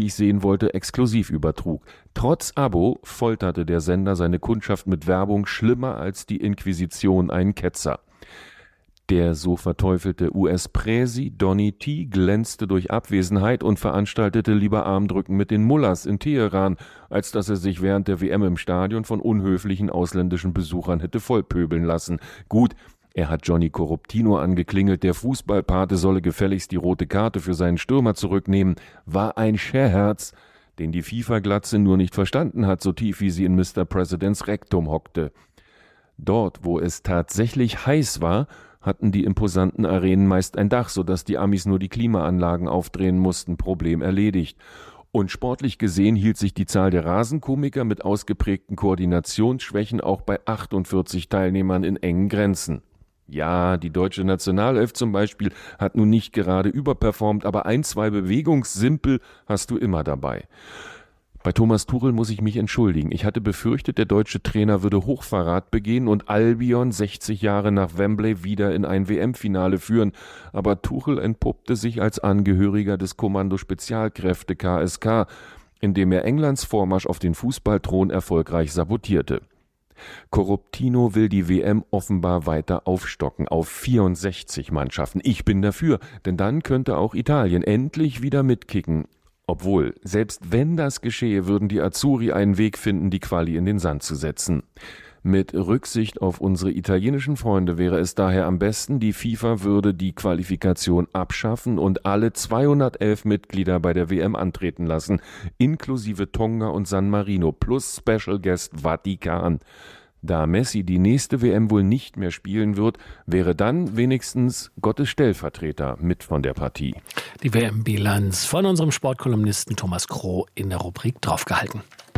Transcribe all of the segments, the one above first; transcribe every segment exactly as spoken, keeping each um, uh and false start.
die ich sehen wollte, exklusiv übertrug. Trotz Abo folterte der Sender seine Kundschaft mit Werbung schlimmer als die Inquisition einen Ketzer. Der so verteufelte U S-Präsi Donny T. glänzte durch Abwesenheit und veranstaltete lieber Armdrücken mit den Mullahs in Teheran, als dass er sich während der W M im Stadion von unhöflichen ausländischen Besuchern hätte vollpöbeln lassen. Gut, er hat Johnny Corruptino angeklingelt, der Fußballpate solle gefälligst die rote Karte für seinen Stürmer zurücknehmen. War ein Scherz, den die FIFA-Glatze nur nicht verstanden hat, so tief wie sie in Mister Presidents Rektum hockte. Dort, wo es tatsächlich heiß war, hatten die imposanten Arenen meist ein Dach, sodass die Amis nur die Klimaanlagen aufdrehen mussten. Problem erledigt. Und sportlich gesehen hielt sich die Zahl der Rasenkomiker mit ausgeprägten Koordinationsschwächen auch bei achtundvierzig Teilnehmern in engen Grenzen. Ja, die deutsche Nationalelf zum Beispiel hat nun nicht gerade überperformt, aber ein, zwei Bewegungssimpel hast du immer dabei. Bei Thomas Tuchel muss ich mich entschuldigen. Ich hatte befürchtet, der deutsche Trainer würde Hochverrat begehen und Albion sechzig Jahre nach Wembley wieder in ein W M-Finale führen. Aber Tuchel entpuppte sich als Angehöriger des Kommando Spezialkräfte K S K, indem er Englands Vormarsch auf den Fußballthron erfolgreich sabotierte. Corruptino will die W M offenbar weiter aufstocken auf vierundsechzig Mannschaften. Ich bin dafür, denn dann könnte auch Italien endlich wieder mitkicken. Obwohl, selbst wenn das geschehe, würden die Azzurri einen Weg finden, die Quali in den Sand zu setzen. Mit Rücksicht auf unsere italienischen Freunde wäre es daher am besten, die FIFA würde die Qualifikation abschaffen und alle zweihundertelf Mitglieder bei der W M antreten lassen, inklusive Tonga und San Marino plus Special Guest Vatikan. Da Messi die nächste W M wohl nicht mehr spielen wird, wäre dann wenigstens Gottes Stellvertreter mit von der Partie. Die W M-Bilanz von unserem Sportkolumnisten Thomas Kroh in der Rubrik draufgehalten.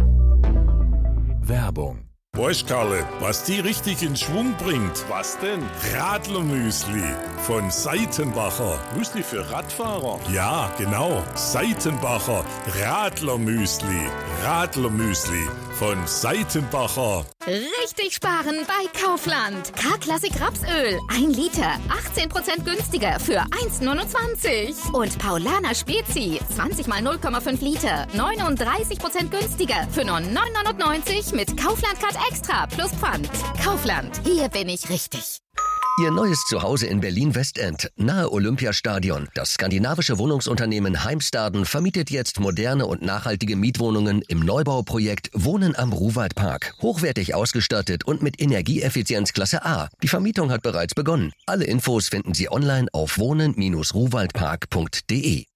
Werbung. Weißt Karle, was die richtig in Schwung bringt? Was denn? Radlermüsli von Seitenbacher. Müsli für Radfahrer? Ja, genau. Seitenbacher Radlermüsli. Radlermüsli von Seitenbacher. Richtig sparen bei Kaufland. K-Klassik Rapsöl. ein Liter. achtzehn Prozent günstiger für eins Komma neunundzwanzig. Und Paulaner Spezi. zwanzig mal null Komma fünf Liter. neununddreißig Prozent günstiger für nur neun neunundneunzig mit Kaufland-Card Extra plus Pfand. Kaufland. Hier bin ich richtig. Ihr neues Zuhause in Berlin-Westend, nahe Olympiastadion. Das skandinavische Wohnungsunternehmen Heimstaden vermietet jetzt moderne und nachhaltige Mietwohnungen im Neubauprojekt Wohnen am Ruhwaldpark. Hochwertig ausgestattet und mit Energieeffizienzklasse A. Die Vermietung hat bereits begonnen. Alle Infos finden Sie online auf wohnen Bindestrich ruhwaldpark punkt de.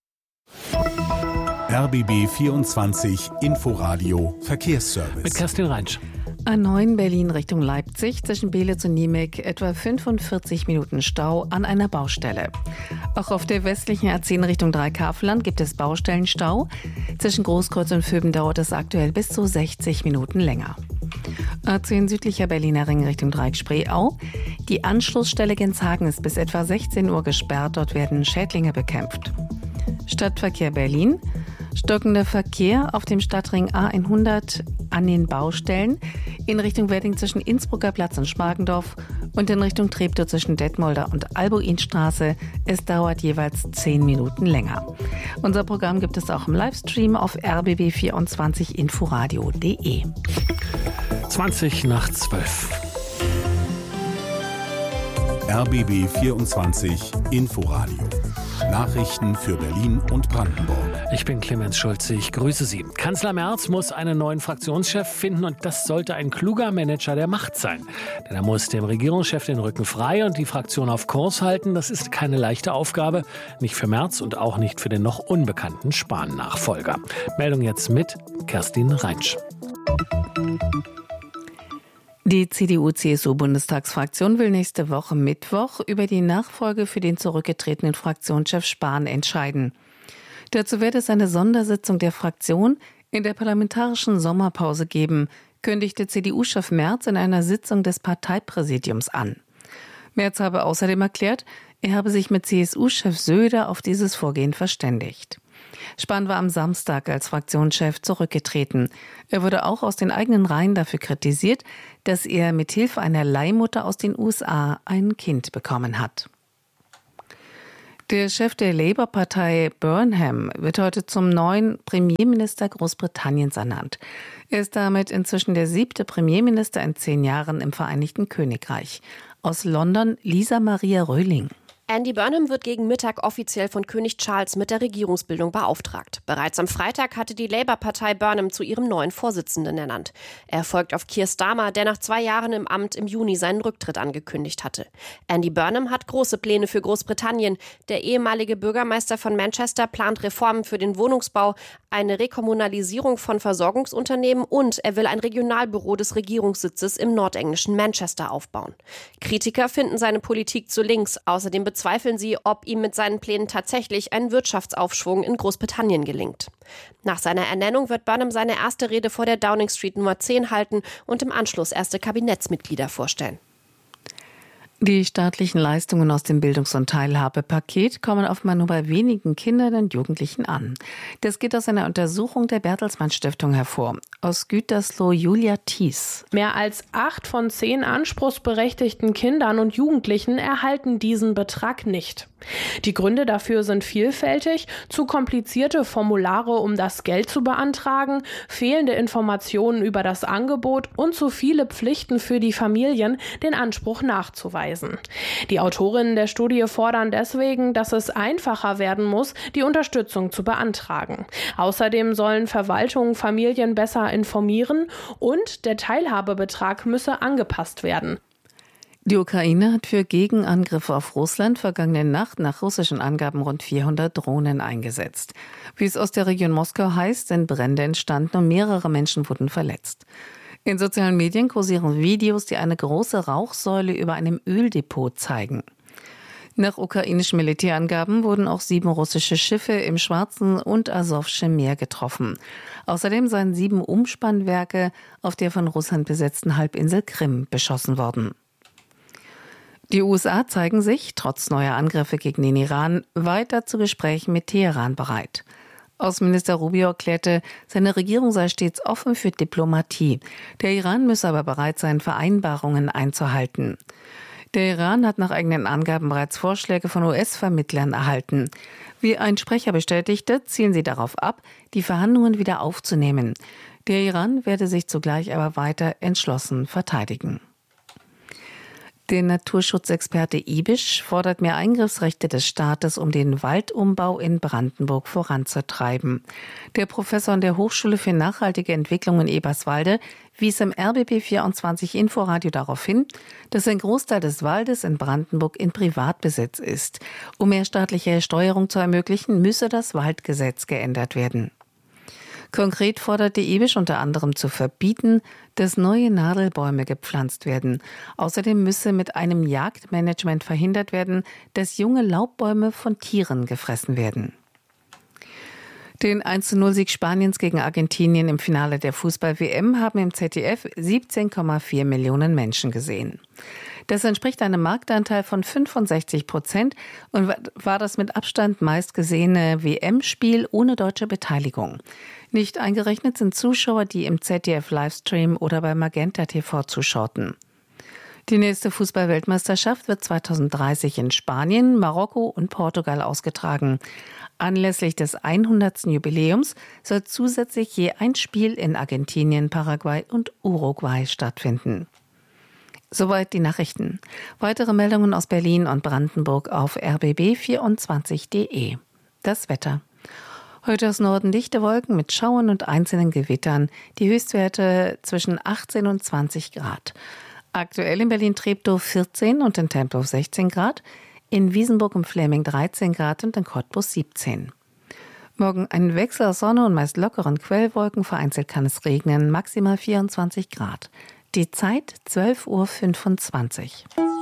R B B vierundzwanzig Inforadio Verkehrsservice. Mit Kerstin Reinsch. A neun Berlin Richtung Leipzig, zwischen Beelitz und Niemek etwa fünfundvierzig Minuten Stau an einer Baustelle. Auch auf der westlichen A zehn Richtung Dreikaveland gibt es Baustellenstau. Zwischen Großkreuz und Vöben dauert es aktuell bis zu sechzig Minuten länger. A zehn südlicher Berliner Ring Richtung Dreieck-Spreeau. Die Anschlussstelle Genshagen ist bis etwa sechzehn Uhr gesperrt. Dort werden Schädlinge bekämpft. Stadtverkehr Berlin. Stockender Verkehr auf dem Stadtring A hundert an den Baustellen in Richtung Wedding zwischen Innsbrucker Platz und Schmargendorf und in Richtung Treptow zwischen Detmolder und Albuinstraße. Es dauert jeweils zehn Minuten länger. Unser Programm gibt es auch im Livestream auf r b b vierundzwanzig inforadio punkt de. zwanzig nach zwölf. R B B vierundzwanzig Inforadio. Nachrichten für Berlin und Brandenburg. Ich bin Clemens Schulze, ich grüße Sie. Kanzler Merz muss einen neuen Fraktionschef finden und das sollte ein kluger Manager der Macht sein. Denn er muss dem Regierungschef den Rücken frei und die Fraktion auf Kurs halten. Das ist keine leichte Aufgabe, nicht für Merz und auch nicht für den noch unbekannten Spahn-Nachfolger. Meldung jetzt mit Kerstin Reinsch. Die C D U-C S U-Bundestagsfraktion will nächste Woche Mittwoch über die Nachfolge für den zurückgetretenen Fraktionschef Spahn entscheiden. Dazu wird es eine Sondersitzung der Fraktion in der parlamentarischen Sommerpause geben, kündigte C D U-Chef Merz in einer Sitzung des Parteipräsidiums an. Merz habe außerdem erklärt, er habe sich mit C S U-Chef Söder auf dieses Vorgehen verständigt. Spahn war am Samstag als Fraktionschef zurückgetreten. Er wurde auch aus den eigenen Reihen dafür kritisiert, dass er mithilfe einer Leihmutter aus den U S A ein Kind bekommen hat. Der Chef der Labour-Partei Burnham wird heute zum neuen Premierminister Großbritanniens ernannt. Er ist damit inzwischen der siebte Premierminister in zehn Jahren im Vereinigten Königreich. Aus London Lisa Maria Röhling. Andy Burnham wird gegen Mittag offiziell von König Charles mit der Regierungsbildung beauftragt. Bereits am Freitag hatte die Labour-Partei Burnham zu ihrem neuen Vorsitzenden ernannt. Er folgt auf Keir Starmer, der nach zwei Jahren im Amt im Juni seinen Rücktritt angekündigt hatte. Andy Burnham hat große Pläne für Großbritannien. Der ehemalige Bürgermeister von Manchester plant Reformen für den Wohnungsbau, eine Rekommunalisierung von Versorgungsunternehmen und er will ein Regionalbüro des Regierungssitzes im nordenglischen Manchester aufbauen. Kritiker finden seine Politik zu links. Außerdem bezweifeln sie, ob ihm mit seinen Plänen tatsächlich ein Wirtschaftsaufschwung in Großbritannien gelingt. Nach seiner Ernennung wird Burnham seine erste Rede vor der Downing Street Nummer zehn halten und im Anschluss erste Kabinettsmitglieder vorstellen. Die staatlichen Leistungen aus dem Bildungs- und Teilhabepaket kommen offenbar nur bei wenigen Kindern und Jugendlichen an. Das geht aus einer Untersuchung der Bertelsmann Stiftung hervor. Aus Gütersloh Julia Thies. Mehr als acht von zehn anspruchsberechtigten Kindern und Jugendlichen erhalten diesen Betrag nicht. Die Gründe dafür sind vielfältig: zu komplizierte Formulare, um das Geld zu beantragen, fehlende Informationen über das Angebot und zu viele Pflichten für die Familien, den Anspruch nachzuweisen. Die Autorinnen der Studie fordern deswegen, dass es einfacher werden muss, die Unterstützung zu beantragen. Außerdem sollen Verwaltungen Familien besser informieren und der Teilhabebetrag müsse angepasst werden. Die Ukraine hat für Gegenangriffe auf Russland vergangene Nacht nach russischen Angaben rund vierhundert Drohnen eingesetzt. Wie es aus der Region Moskau heißt, sind Brände entstanden und mehrere Menschen wurden verletzt. In sozialen Medien kursieren Videos, die eine große Rauchsäule über einem Öldepot zeigen. Nach ukrainischen Militärangaben wurden auch sieben russische Schiffe im Schwarzen und Asowschen Meer getroffen. Außerdem seien sieben Umspannwerke auf der von Russland besetzten Halbinsel Krim beschossen worden. Die U S A zeigen sich, trotz neuer Angriffe gegen den Iran, weiter zu Gesprächen mit Teheran bereit. Außenminister Rubio erklärte, seine Regierung sei stets offen für Diplomatie. Der Iran müsse aber bereit sein, Vereinbarungen einzuhalten. Der Iran hat nach eigenen Angaben bereits Vorschläge von U S-Vermittlern erhalten. Wie ein Sprecher bestätigte, zielen sie darauf ab, die Verhandlungen wieder aufzunehmen. Der Iran werde sich zugleich aber weiter entschlossen verteidigen. Der Naturschutzexperte Ibisch fordert mehr Eingriffsrechte des Staates, um den Waldumbau in Brandenburg voranzutreiben. Der Professor an der Hochschule für nachhaltige Entwicklung in Eberswalde wies im R B B vierundzwanzig Inforadio darauf hin, dass ein Großteil des Waldes in Brandenburg in Privatbesitz ist. Um mehr staatliche Steuerung zu ermöglichen, müsse das Waldgesetz geändert werden. Konkret forderte Ibisch unter anderem zu verbieten, dass neue Nadelbäume gepflanzt werden. Außerdem müsse mit einem Jagdmanagement verhindert werden, dass junge Laubbäume von Tieren gefressen werden. Den eins zu null Sieg Spaniens gegen Argentinien im Finale der Fußball-W M haben im Z D F siebzehn Komma vier Millionen Menschen gesehen. Das entspricht einem Marktanteil von fünfundsechzig Prozent und war das mit Abstand meistgesehene W M-Spiel ohne deutsche Beteiligung. Nicht eingerechnet sind Zuschauer, die im Z D F-Livestream oder bei Magenta T V zuschauten. Die nächste Fußball-Weltmeisterschaft wird zweitausenddreißig in Spanien, Marokko und Portugal ausgetragen. Anlässlich des hundertsten Jubiläums soll zusätzlich je ein Spiel in Argentinien, Paraguay und Uruguay stattfinden. Soweit die Nachrichten. Weitere Meldungen aus Berlin und Brandenburg auf r b b vierundzwanzig punkt de. Das Wetter. Heute aus Norden dichte Wolken mit Schauern und einzelnen Gewittern. Die Höchstwerte zwischen achtzehn und zwanzig Grad. Aktuell in Berlin-Treptow vierzehn und in Tempelhof sechzehn Grad. In Wiesenburg und Fläming dreizehn Grad und in Cottbus siebzehn. Morgen ein Wechsel aus Sonne und meist lockeren Quellwolken. Vereinzelt kann es regnen. Maximal vierundzwanzig Grad. Die Zeit zwölf Uhr fünfundzwanzig.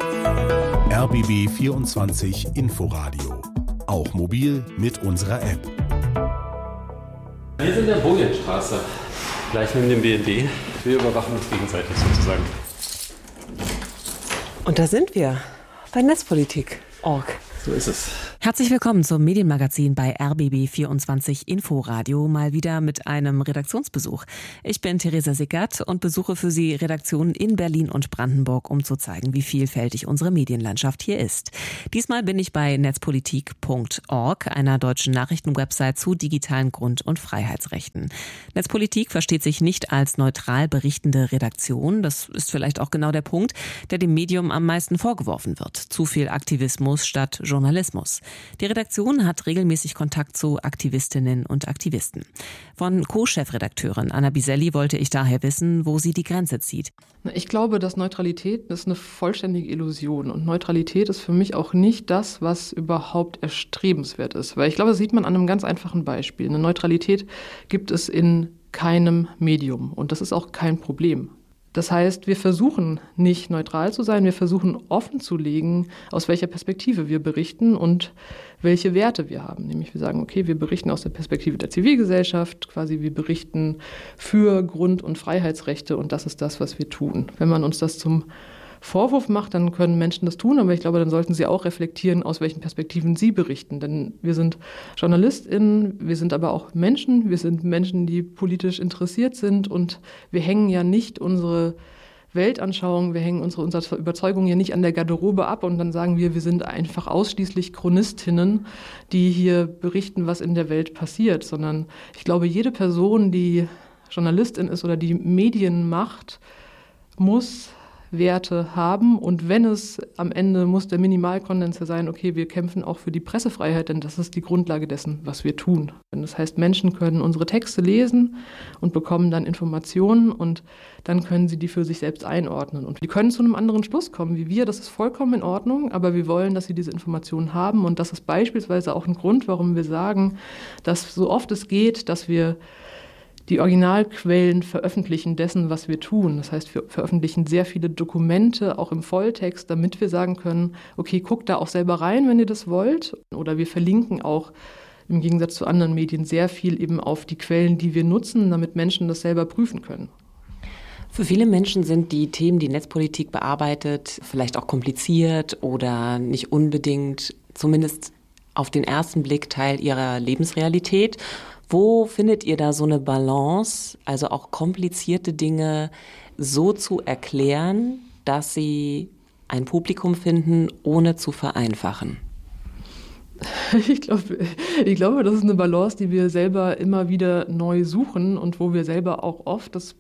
R B B vierundzwanzig Inforadio. Auch mobil mit unserer App. Wir sind in der Bojenstraße, gleich neben dem B N D. Wir überwachen uns gegenseitig sozusagen. Und da sind wir, bei Netzpolitik Punkt org. So ist es. Herzlich willkommen zum Medienmagazin bei R B B vierundzwanzig Inforadio, mal wieder mit einem Redaktionsbesuch. Ich bin Theresa Sickert und besuche für Sie Redaktionen in Berlin und Brandenburg, um zu zeigen, wie vielfältig unsere Medienlandschaft hier ist. Diesmal bin ich bei netzpolitik punkt org, einer deutschen Nachrichtenwebsite zu digitalen Grund- und Freiheitsrechten. Netzpolitik versteht sich nicht als neutral berichtende Redaktion. Das ist vielleicht auch genau der Punkt, der dem Medium am meisten vorgeworfen wird. Zu viel Aktivismus statt Journalismus. Die Redaktion hat regelmäßig Kontakt zu Aktivistinnen und Aktivisten. Von Co-Chefredakteurin Anna Biselli wollte ich daher wissen, wo sie die Grenze zieht. Ich glaube, dass Neutralität ist eine vollständige Illusion. Und Neutralität ist für mich auch nicht das, was überhaupt erstrebenswert ist. Weil ich glaube, das sieht man an einem ganz einfachen Beispiel. Eine Neutralität gibt es in keinem Medium. Und das ist auch kein Problem. Das heißt, wir versuchen nicht neutral zu sein, wir versuchen offen zu legen, aus welcher Perspektive wir berichten und welche Werte wir haben. Nämlich wir sagen, okay, wir berichten aus der Perspektive der Zivilgesellschaft, quasi wir berichten für Grund- und Freiheitsrechte und das ist das, was wir tun. Wenn man uns das zum Vorwurf macht, dann können Menschen das tun, aber ich glaube, dann sollten sie auch reflektieren, aus welchen Perspektiven sie berichten. Denn wir sind JournalistInnen, wir sind aber auch Menschen, wir sind Menschen, die politisch interessiert sind und wir hängen ja nicht unsere Weltanschauung, wir hängen unsere, unsere Überzeugung ja nicht an der Garderobe ab und dann sagen wir, wir sind einfach ausschließlich Chronistinnen, die hier berichten, was in der Welt passiert, sondern ich glaube, jede Person, die Journalistin ist oder die Medien macht, muss Werte haben und wenn es am Ende muss der Minimalkonsens sein, okay, wir kämpfen auch für die Pressefreiheit, denn das ist die Grundlage dessen, was wir tun. Das heißt, Menschen können unsere Texte lesen und bekommen dann Informationen und dann können sie die für sich selbst einordnen und die können zu einem anderen Schluss kommen wie wir, das ist vollkommen in Ordnung, aber wir wollen, dass sie diese Informationen haben und das ist beispielsweise auch ein Grund, warum wir sagen, dass so oft es geht, dass wir die Originalquellen veröffentlichen dessen, was wir tun. Das heißt, wir veröffentlichen sehr viele Dokumente, auch im Volltext, damit wir sagen können, okay, guckt da auch selber rein, wenn ihr das wollt. Oder wir verlinken auch im Gegensatz zu anderen Medien sehr viel eben auf die Quellen, die wir nutzen, damit Menschen das selber prüfen können. Für viele Menschen sind die Themen, die Netzpolitik bearbeitet, vielleicht auch kompliziert oder nicht unbedingt, zumindest auf den ersten Blick, Teil ihrer Lebensrealität. Wo findet ihr da so eine Balance, also auch komplizierte Dinge so zu erklären, dass sie ein Publikum finden, ohne zu vereinfachen? Ich glaube, ich glaube, das ist eine Balance, die wir selber immer wieder neu suchen und wo wir selber auch oft das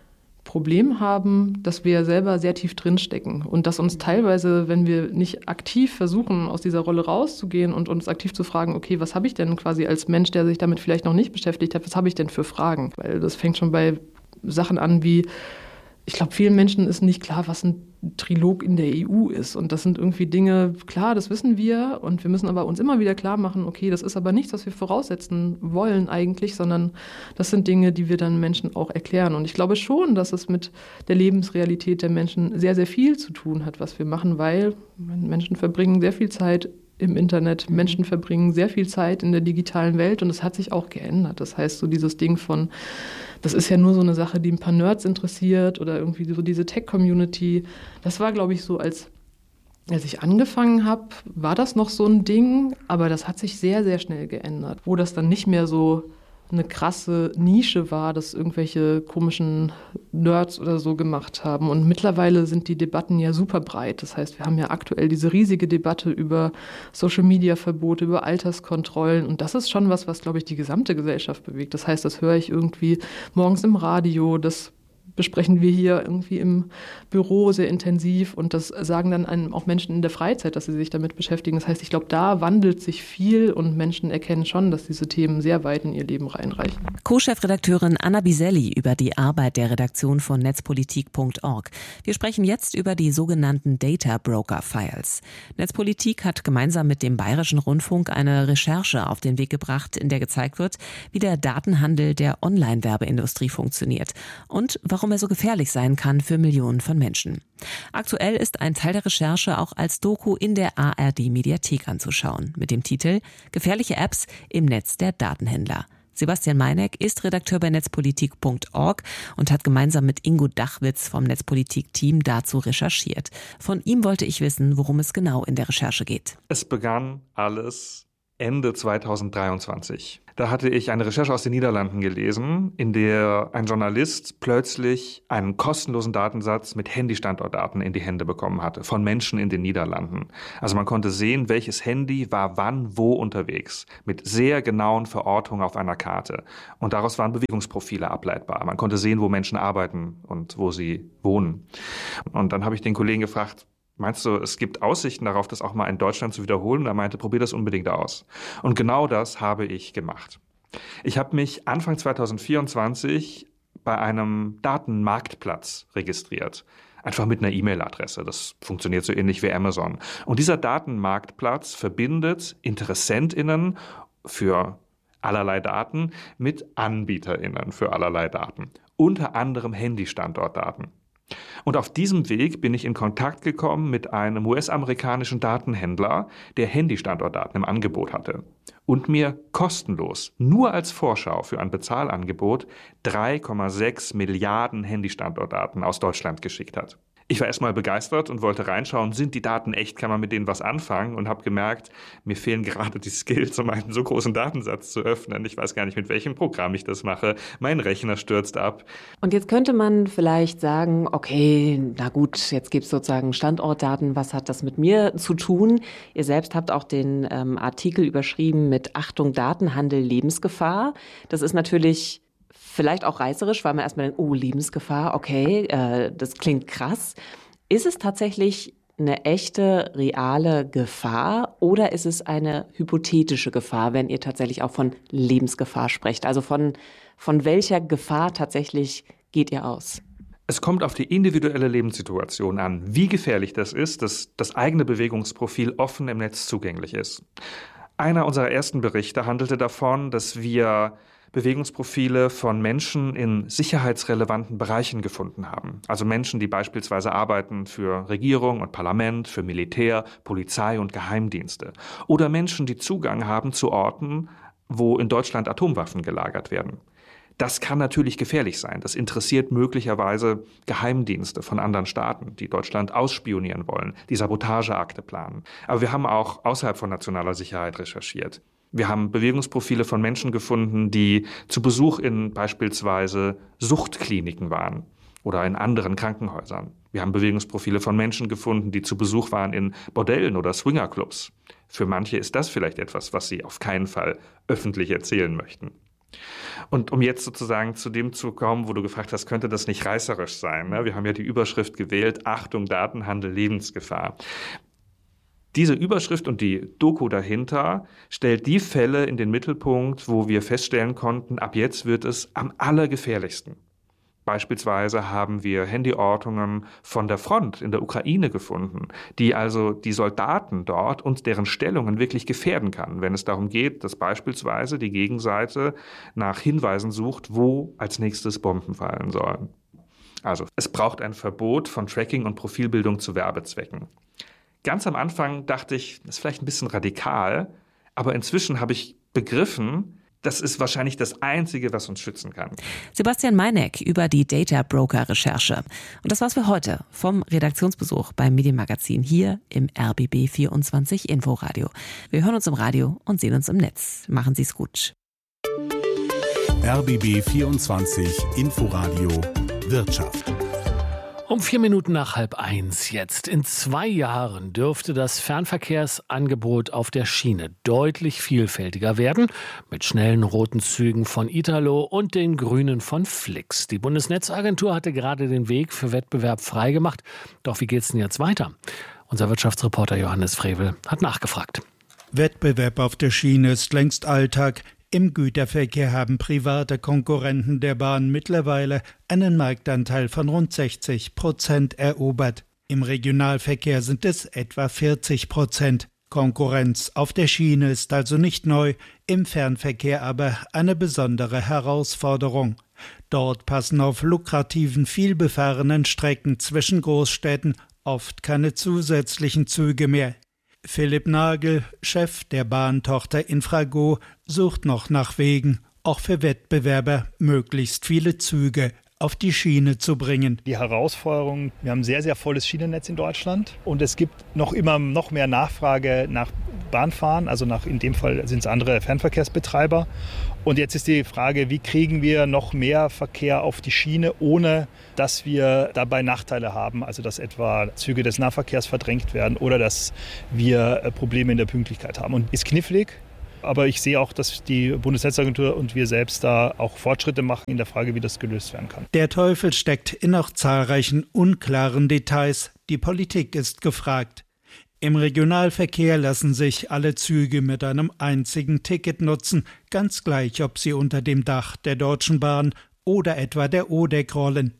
Problem haben, dass wir selber sehr tief drinstecken und dass uns teilweise, wenn wir nicht aktiv versuchen, aus dieser Rolle rauszugehen und uns aktiv zu fragen, okay, was habe ich denn quasi als Mensch, der sich damit vielleicht noch nicht beschäftigt hat, was habe ich denn für Fragen? Weil das fängt schon bei Sachen an wie, ich glaube, vielen Menschen ist nicht klar, was ein Trilog in der E U ist. Und das sind irgendwie Dinge, klar, das wissen wir. Und wir müssen aber uns immer wieder klar machen, okay, das ist aber nichts, was wir voraussetzen wollen eigentlich, sondern das sind Dinge, die wir dann Menschen auch erklären. Und ich glaube schon, dass es mit der Lebensrealität der Menschen sehr, sehr viel zu tun hat, was wir machen, weil Menschen verbringen sehr viel Zeit im Internet, Menschen verbringen sehr viel Zeit in der digitalen Welt und es hat sich auch geändert. Das heißt, so dieses Ding von, das ist ja nur so eine Sache, die ein paar Nerds interessiert oder irgendwie so diese Tech-Community. Das war, glaube ich, so, als, als ich angefangen habe, war das noch so ein Ding, aber das hat sich sehr, sehr schnell geändert, wo das dann nicht mehr so eine krasse Nische war, dass irgendwelche komischen Nerds oder so gemacht haben. Und mittlerweile sind die Debatten ja super breit. Das heißt, wir haben ja aktuell diese riesige Debatte über Social-Media-Verbote, über Alterskontrollen. Und das ist schon was, was, glaube ich, die gesamte Gesellschaft bewegt. Das heißt, das höre ich irgendwie morgens im Radio, das besprechen wir hier irgendwie im Büro sehr intensiv und das sagen dann einem auch Menschen in der Freizeit, dass sie sich damit beschäftigen. Das heißt, ich glaube, da wandelt sich viel und Menschen erkennen schon, dass diese Themen sehr weit in ihr Leben reinreichen. Co-Chefredakteurin Anna Biselli über die Arbeit der Redaktion von netzpolitik punkt org. Wir sprechen jetzt über die sogenannten Data Broker Files. Netzpolitik hat gemeinsam mit dem Bayerischen Rundfunk eine Recherche auf den Weg gebracht, in der gezeigt wird, wie der Datenhandel der Online-Werbeindustrie funktioniert und warum er so gefährlich sein kann für Millionen von Menschen. Aktuell ist ein Teil der Recherche auch als Doku in der A R D-Mediathek anzuschauen, mit dem Titel »Gefährliche Apps im Netz der Datenhändler«. Sebastian Meineck ist Redakteur bei netzpolitik punkt org und hat gemeinsam mit Ingo Dachwitz vom Netzpolitik-Team dazu recherchiert. Von ihm wollte ich wissen, worum es genau in der Recherche geht. Es begann alles Ende zweitausenddreiundzwanzig. Da hatte ich eine Recherche aus den Niederlanden gelesen, in der ein Journalist plötzlich einen kostenlosen Datensatz mit Handystandortdaten in die Hände bekommen hatte, von Menschen in den Niederlanden. Also man konnte sehen, welches Handy war wann wo unterwegs, mit sehr genauen Verortungen auf einer Karte. Und daraus waren Bewegungsprofile ableitbar. Man konnte sehen, wo Menschen arbeiten und wo sie wohnen. Und dann habe ich den Kollegen gefragt, meinst du, es gibt Aussichten darauf, das auch mal in Deutschland zu wiederholen? Und er meinte, probier das unbedingt aus. Und genau das habe ich gemacht. Ich habe mich Anfang zweitausendvierundzwanzig bei einem Datenmarktplatz registriert. Einfach mit einer E-Mail-Adresse. Das funktioniert so ähnlich wie Amazon. Und dieser Datenmarktplatz verbindet InteressentInnen für allerlei Daten mit AnbieterInnen für allerlei Daten. Unter anderem Handystandortdaten. Und auf diesem Weg bin ich in Kontakt gekommen mit einem U S-amerikanischen Datenhändler, der Handystandortdaten im Angebot hatte und mir kostenlos, nur als Vorschau für ein Bezahlangebot, drei Komma sechs Milliarden Handystandortdaten aus Deutschland geschickt hat. Ich war erstmal begeistert und wollte reinschauen, sind die Daten echt, kann man mit denen was anfangen, und habe gemerkt, mir fehlen gerade die Skills, um einen so großen Datensatz zu öffnen. Ich weiß gar nicht, mit welchem Programm ich das mache. Mein Rechner stürzt ab. Und jetzt könnte man vielleicht sagen, okay, na gut, jetzt gibt es sozusagen Standortdaten, was hat das mit mir zu tun? Ihr selbst habt auch den ähm, Artikel überschrieben mit Achtung, Datenhandel, Lebensgefahr. Das ist natürlich vielleicht auch reißerisch, weil man erstmal denkt, oh, Lebensgefahr, okay, äh, das klingt krass. Ist es tatsächlich eine echte, reale Gefahr oder ist es eine hypothetische Gefahr, wenn ihr tatsächlich auch von Lebensgefahr sprecht? Also von, von welcher Gefahr tatsächlich geht ihr aus? Es kommt auf die individuelle Lebenssituation an, wie gefährlich das ist, dass das eigene Bewegungsprofil offen im Netz zugänglich ist. Einer unserer ersten Berichte handelte davon, dass wir Bewegungsprofile von Menschen in sicherheitsrelevanten Bereichen gefunden haben. Also Menschen, die beispielsweise arbeiten für Regierung und Parlament, für Militär, Polizei und Geheimdienste. Oder Menschen, die Zugang haben zu Orten, wo in Deutschland Atomwaffen gelagert werden. Das kann natürlich gefährlich sein. Das interessiert möglicherweise Geheimdienste von anderen Staaten, die Deutschland ausspionieren wollen, die Sabotageakte planen. Aber wir haben auch außerhalb von nationaler Sicherheit recherchiert. Wir haben Bewegungsprofile von Menschen gefunden, die zu Besuch in beispielsweise Suchtkliniken waren oder in anderen Krankenhäusern. Wir haben Bewegungsprofile von Menschen gefunden, die zu Besuch waren in Bordellen oder Swingerclubs. Für manche ist das vielleicht etwas, was sie auf keinen Fall öffentlich erzählen möchten. Und um jetzt sozusagen zu dem zu kommen, wo du gefragt hast, könnte das nicht reißerisch sein? Ne? Wir haben ja die Überschrift gewählt, Achtung, Datenhandel, Lebensgefahr. Diese Überschrift und die Doku dahinter stellt die Fälle in den Mittelpunkt, wo wir feststellen konnten, ab jetzt wird es am allergefährlichsten. Beispielsweise haben wir Handyortungen von der Front in der Ukraine gefunden, die also die Soldaten dort und deren Stellungen wirklich gefährden kann, wenn es darum geht, dass beispielsweise die Gegenseite nach Hinweisen sucht, wo als nächstes Bomben fallen sollen. Also es braucht ein Verbot von Tracking und Profilbildung zu Werbezwecken. Ganz am Anfang dachte ich, das ist vielleicht ein bisschen radikal, aber inzwischen habe ich begriffen, das ist wahrscheinlich das Einzige, was uns schützen kann. Sebastian Meineck über die Data Broker Recherche. Und das war's für heute vom Redaktionsbesuch beim Medienmagazin hier im R B B vierundzwanzig Inforadio. Wir hören uns im Radio und sehen uns im Netz. Machen Sie's gut. R B B vierundzwanzig Inforadio Wirtschaft. Um vier Minuten nach halb eins jetzt. In zwei Jahren dürfte das Fernverkehrsangebot auf der Schiene deutlich vielfältiger werden. Mit schnellen roten Zügen von Italo und den grünen von Flix. Die Bundesnetzagentur hatte gerade den Weg für Wettbewerb freigemacht. Doch wie geht's denn jetzt weiter? Unser Wirtschaftsreporter Johannes Frevel hat nachgefragt. Wettbewerb auf der Schiene ist längst Alltag. Im Güterverkehr haben private Konkurrenten der Bahn mittlerweile einen Marktanteil von rund sechzig Prozent erobert. Im Regionalverkehr sind es etwa vierzig Prozent. Konkurrenz auf der Schiene ist also nicht neu, im Fernverkehr aber eine besondere Herausforderung. Dort passen auf lukrativen, vielbefahrenen Strecken zwischen Großstädten oft keine zusätzlichen Züge mehr. Philipp Nagel, Chef der Bahntochter Infrago, sucht noch nach Wegen, auch für Wettbewerber möglichst viele Züge auf die Schiene zu bringen. Die Herausforderung, wir haben ein sehr, sehr volles Schienennetz in Deutschland und es gibt noch immer noch mehr Nachfrage nach Bahnfahren, also nach, in dem Fall sind es andere Fernverkehrsbetreiber. Und jetzt ist die Frage, wie kriegen wir noch mehr Verkehr auf die Schiene, ohne dass wir dabei Nachteile haben, also dass etwa Züge des Nahverkehrs verdrängt werden oder dass wir Probleme in der Pünktlichkeit haben. Und ist knifflig. Aber ich sehe auch, dass die Bundesnetzagentur und wir selbst da auch Fortschritte machen in der Frage, wie das gelöst werden kann. Der Teufel steckt in noch zahlreichen unklaren Details. Die Politik ist gefragt. Im Regionalverkehr lassen sich alle Züge mit einem einzigen Ticket nutzen, ganz gleich, ob sie unter dem Dach der Deutschen Bahn oder etwa der O D E C rollen.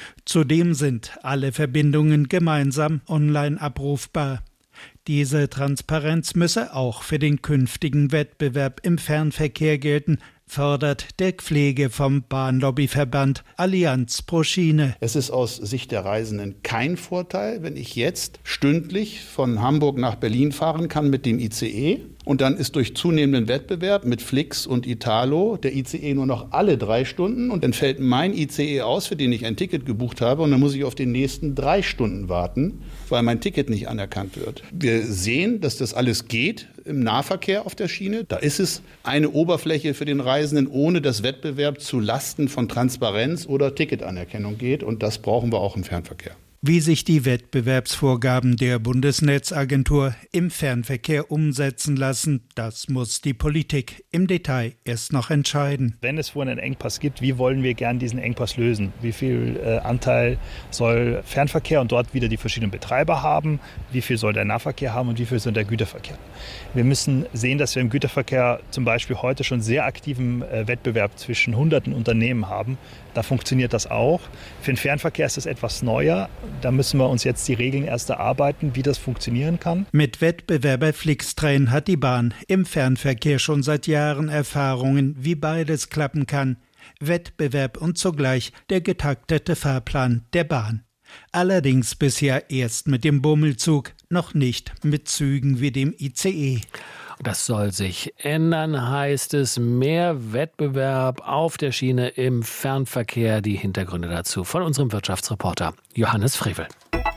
Zudem sind alle Verbindungen gemeinsam online abrufbar. Diese Transparenz müsse auch für den künftigen Wettbewerb im Fernverkehr gelten, fordert der Pflege vom Bahnlobbyverband Allianz pro Schiene. Es ist aus Sicht der Reisenden kein Vorteil, wenn ich jetzt stündlich von Hamburg nach Berlin fahren kann mit dem I C E. Und dann ist durch zunehmenden Wettbewerb mit Flix und Italo der I C E nur noch alle drei Stunden. Und dann fällt mein I C E aus, für den ich ein Ticket gebucht habe. Und dann muss ich auf den nächsten drei Stunden warten, weil mein Ticket nicht anerkannt wird. Wir sehen, dass das alles geht im Nahverkehr auf der Schiene. Da ist es eine Oberfläche für den Reisenden, ohne dass Wettbewerb zu Lasten von Transparenz oder Ticketanerkennung geht. Und das brauchen wir auch im Fernverkehr. Wie sich die Wettbewerbsvorgaben der Bundesnetzagentur im Fernverkehr umsetzen lassen, das muss die Politik im Detail erst noch entscheiden. Wenn es vorhin einen Engpass gibt, wie wollen wir gern diesen Engpass lösen? Wie viel äh, Anteil soll Fernverkehr und dort wieder die verschiedenen Betreiber haben? Wie viel soll der Nahverkehr haben und wie viel soll der Güterverkehr? Wir müssen sehen, dass wir im Güterverkehr zum Beispiel heute schon sehr aktiven äh, Wettbewerb zwischen hunderten Unternehmen haben. Da funktioniert das auch. Für den Fernverkehr ist das etwas neuer. Da müssen wir uns jetzt die Regeln erst erarbeiten, wie das funktionieren kann. Mit Wettbewerber Flixtrain hat die Bahn im Fernverkehr schon seit Jahren Erfahrungen, wie beides klappen kann. Wettbewerb und zugleich der getaktete Fahrplan der Bahn. Allerdings bisher erst mit dem Bummelzug, noch nicht mit Zügen wie dem I C E. Das soll sich ändern, heißt es. Mehr Wettbewerb auf der Schiene im Fernverkehr. Die Hintergründe dazu von unserem Wirtschaftsreporter Johannes Frevel.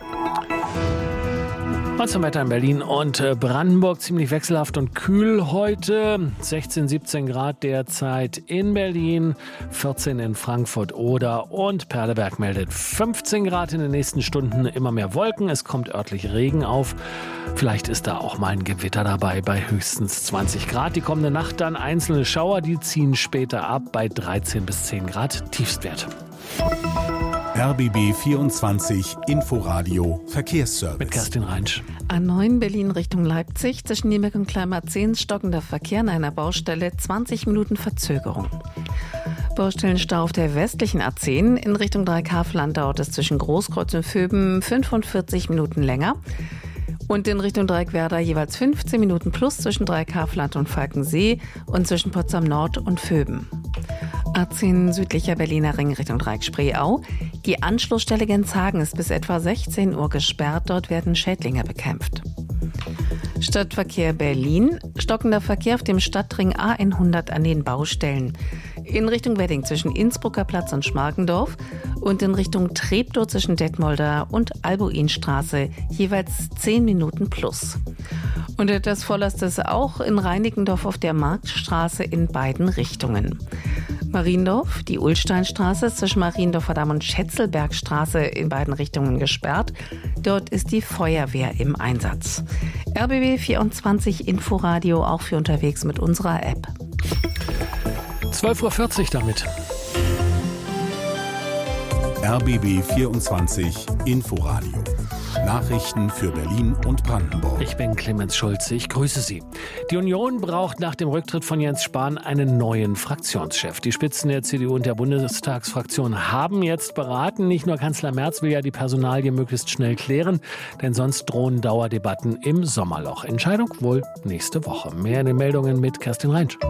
Und zum Wetter in Berlin und Brandenburg. Ziemlich wechselhaft und kühl heute. sechzehn, siebzehn Grad derzeit in Berlin, vierzehn in Frankfurt-Oder und Perleberg meldet fünfzehn Grad in den nächsten Stunden. Immer mehr Wolken, es kommt örtlich Regen auf. Vielleicht ist da auch mal ein Gewitter dabei bei höchstens zwanzig Grad. Die kommende Nacht dann einzelne Schauer, die ziehen später ab bei dreizehn bis zehn Grad Tiefstwert. R B B vierundzwanzig Inforadio Verkehrsservice. Mit Kerstin Reinsch. A neun Berlin Richtung Leipzig, zwischen Niemek und Kleinmarzehn stockender Verkehr an einer Baustelle, zwanzig Minuten Verzögerung. Baustellenstau auf der westlichen A zehn in Richtung Dreikafland dauert es zwischen Großkreuz und Vöben fünfundvierzig Minuten länger. Und in Richtung Dreieckwerder jeweils fünfzehn Minuten plus zwischen Dreikafland und Falkensee und zwischen Potsdam Nord und Vöben. A zehn südlicher Berliner Ring Richtung Dreieck-Spreeau. Die Anschlussstelle Genshagen ist bis etwa sechzehn Uhr gesperrt. Dort werden Schädlinge bekämpft. Stadtverkehr Berlin. Stockender Verkehr auf dem Stadtring A hundert an den Baustellen. In Richtung Wedding zwischen Innsbrucker Platz und Schmargendorf und in Richtung Treptow zwischen Detmolder und Albuinstraße jeweils zehn Minuten plus. Und etwas voller ist es auch in Reinickendorf auf der Marktstraße in beiden Richtungen. Mariendorf, die Ullsteinstraße ist zwischen Mariendorfer-Damm und Schätzelbergstraße in beiden Richtungen gesperrt. Dort ist die Feuerwehr im Einsatz. R B B vierundzwanzig Inforadio auch für unterwegs mit unserer App. zwölf Uhr vierzig damit. R B B vierundzwanzig Inforadio. Nachrichten für Berlin und Brandenburg. Ich bin Clemens Schulze, ich grüße Sie. Die Union braucht nach dem Rücktritt von Jens Spahn einen neuen Fraktionschef. Die Spitzen der C D U und der Bundestagsfraktion haben jetzt beraten. Nicht nur Kanzler Merz will ja die Personalie möglichst schnell klären, denn sonst drohen Dauerdebatten im Sommerloch. Entscheidung wohl nächste Woche. Mehr in den Meldungen mit Kerstin Reinsch.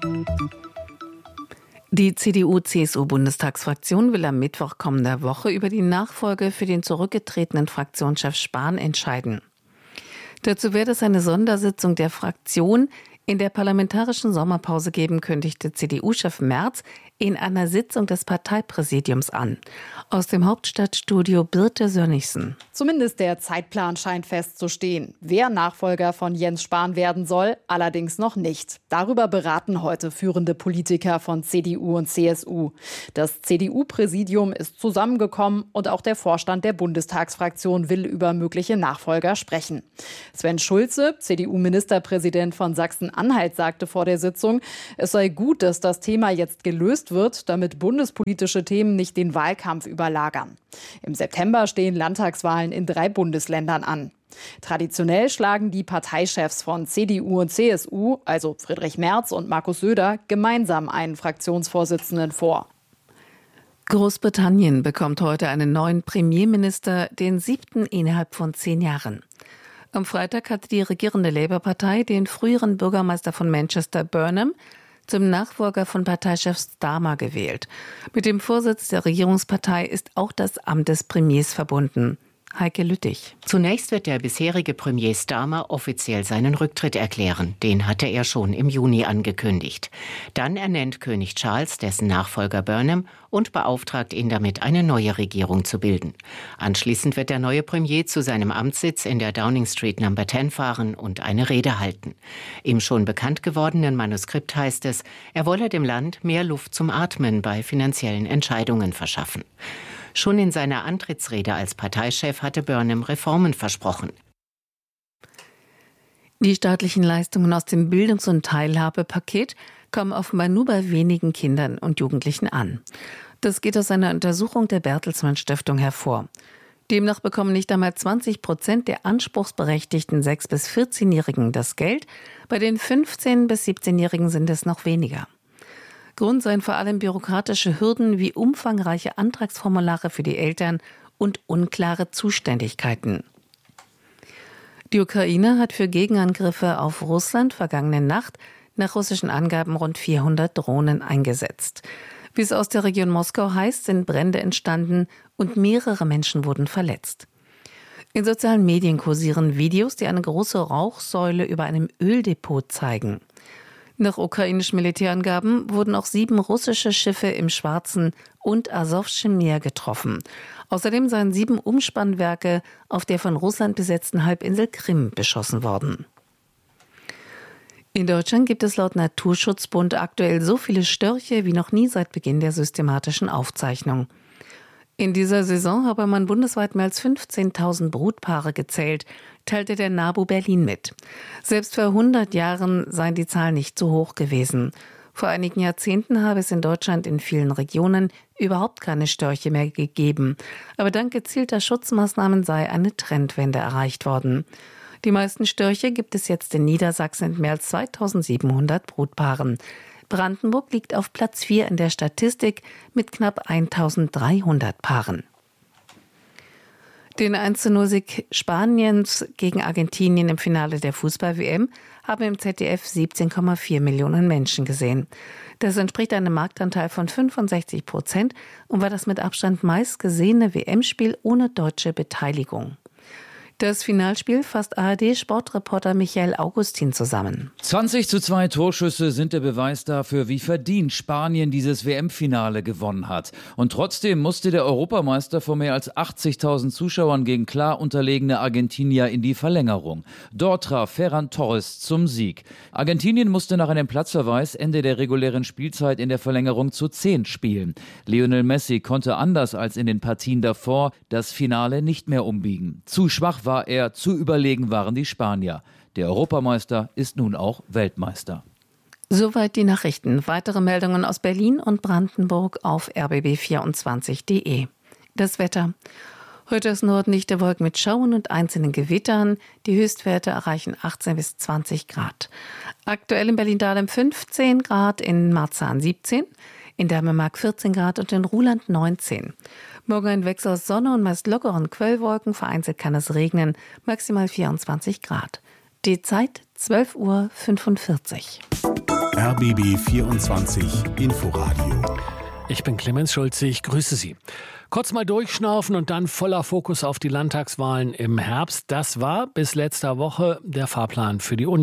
Die C D U-C S U-Bundestagsfraktion will am Mittwoch kommender Woche über die Nachfolge für den zurückgetretenen Fraktionschef Spahn entscheiden. Dazu wird es eine Sondersitzung der Fraktion in der parlamentarischen Sommerpause geben, kündigte C D U-Chef Merz in einer Sitzung des Parteipräsidiums an. Aus dem Hauptstadtstudio Birte Sönnigsen. Zumindest der Zeitplan scheint festzustehen. Wer Nachfolger von Jens Spahn werden soll, allerdings noch nicht. Darüber beraten heute führende Politiker von C D U und C S U. Das C D U-Präsidium ist zusammengekommen und auch der Vorstand der Bundestagsfraktion will über mögliche Nachfolger sprechen. Sven Schulze, C D U-Ministerpräsident von Sachsen-Anhalt, sagte vor der Sitzung, es sei gut, dass das Thema jetzt gelöst wird, damit bundespolitische Themen nicht den Wahlkampf überlagern. Im September stehen Landtagswahlen in drei Bundesländern an. Traditionell schlagen die Parteichefs von C D U und C S U, also Friedrich Merz und Markus Söder, gemeinsam einen Fraktionsvorsitzenden vor. Großbritannien bekommt heute einen neuen Premierminister, den siebten innerhalb von zehn Jahren. Am Freitag hatte die regierende Labour-Partei den früheren Bürgermeister von Manchester, Burnham, zum Nachfolger von Parteichef Starmer gewählt. Mit dem Vorsitz der Regierungspartei ist auch das Amt des Premiers verbunden. Heike Lüttich. Zunächst wird der bisherige Premier Starmer offiziell seinen Rücktritt erklären. Den hatte er schon im Juni angekündigt. Dann ernennt König Charles dessen Nachfolger Burnham und beauftragt ihn damit, eine neue Regierung zu bilden. Anschließend wird der neue Premier zu seinem Amtssitz in der Downing Street Number zehn fahren und eine Rede halten. Im schon bekannt gewordenen Manuskript heißt es, er wolle dem Land mehr Luft zum Atmen bei finanziellen Entscheidungen verschaffen. Schon in seiner Antrittsrede als Parteichef hatte Burnham Reformen versprochen. Die staatlichen Leistungen aus dem Bildungs- und Teilhabepaket kommen offenbar nur bei wenigen Kindern und Jugendlichen an. Das geht aus einer Untersuchung der Bertelsmann Stiftung hervor. Demnach bekommen nicht einmal zwanzig Prozent der anspruchsberechtigten sechs- bis vierzehnjährigen das Geld. Bei den fünfzehn- bis siebzehnjährigen sind es noch weniger. Grund seien vor allem bürokratische Hürden wie umfangreiche Antragsformulare für die Eltern und unklare Zuständigkeiten. Die Ukraine hat für Gegenangriffe auf Russland vergangene Nacht nach russischen Angaben rund vierhundert Drohnen eingesetzt. Wie es aus der Region Moskau heißt, sind Brände entstanden und mehrere Menschen wurden verletzt. In sozialen Medien kursieren Videos, die eine große Rauchsäule über einem Öldepot zeigen. Nach ukrainischen Militärangaben wurden auch sieben russische Schiffe im Schwarzen und Asowschen Meer getroffen. Außerdem seien sieben Umspannwerke auf der von Russland besetzten Halbinsel Krim beschossen worden. In Deutschland gibt es laut Naturschutzbund aktuell so viele Störche wie noch nie seit Beginn der systematischen Aufzeichnung. In dieser Saison habe man bundesweit mehr als fünfzehntausend Brutpaare gezählt, teilte der NABU Berlin mit. Selbst vor hundert Jahren seien die Zahlen nicht so hoch gewesen. Vor einigen Jahrzehnten habe es in Deutschland in vielen Regionen überhaupt keine Störche mehr gegeben. Aber dank gezielter Schutzmaßnahmen sei eine Trendwende erreicht worden. Die meisten Störche gibt es jetzt in Niedersachsen mit mehr als zweitausendsiebenhundert Brutpaaren. Brandenburg liegt auf Platz vier in der Statistik mit knapp eintausenddreihundert Paaren. Den eins zu null Sieg Spaniens gegen Argentinien im Finale der Fußball-W M haben im Z D F siebzehn Komma vier Millionen Menschen gesehen. Das entspricht einem Marktanteil von fünfundsechzig Prozent und war das mit Abstand meistgesehene W M-Spiel ohne deutsche Beteiligung. Das Finalspiel fasst A R D-Sportreporter Michael Augustin zusammen. zwanzig zu zwei Torschüsse sind der Beweis dafür, wie verdient Spanien dieses W M-Finale gewonnen hat. Und trotzdem musste der Europameister vor mehr als achtzigtausend Zuschauern gegen klar unterlegene Argentinier in die Verlängerung. Dort traf Ferran Torres zum Sieg. Argentinien musste nach einem Platzverweis Ende der regulären Spielzeit in der Verlängerung zu zehn spielen. Lionel Messi konnte anders als in den Partien davor das Finale nicht mehr umbiegen. Zu schwach war war er, zu überlegen waren die Spanier. Der Europameister ist nun auch Weltmeister. Soweit die Nachrichten. Weitere Meldungen aus Berlin und Brandenburg auf r b b vierundzwanzig punkt d e. Das Wetter. Heute ist nordlichte Wolken mit Schauern und einzelnen Gewittern. Die Höchstwerte erreichen achtzehn bis zwanzig Grad. Aktuell in Berlin-Dahlem fünfzehn Grad, in Marzahn siebzehn, in Dänemark vierzehn Grad und in Ruhland neunzehn. Morgen ein Wechsel aus Sonne und meist lockeren Quellwolken. Vereinzelt kann es regnen. Maximal vierundzwanzig Grad. Die Zeit zwölf Uhr fünfundvierzig. R B B vierundzwanzig Inforadio. Ich bin Clemens Schulze, ich grüße Sie. Kurz mal durchschnaufen und dann voller Fokus auf die Landtagswahlen im Herbst. Das war bis letzter Woche der Fahrplan für die Union.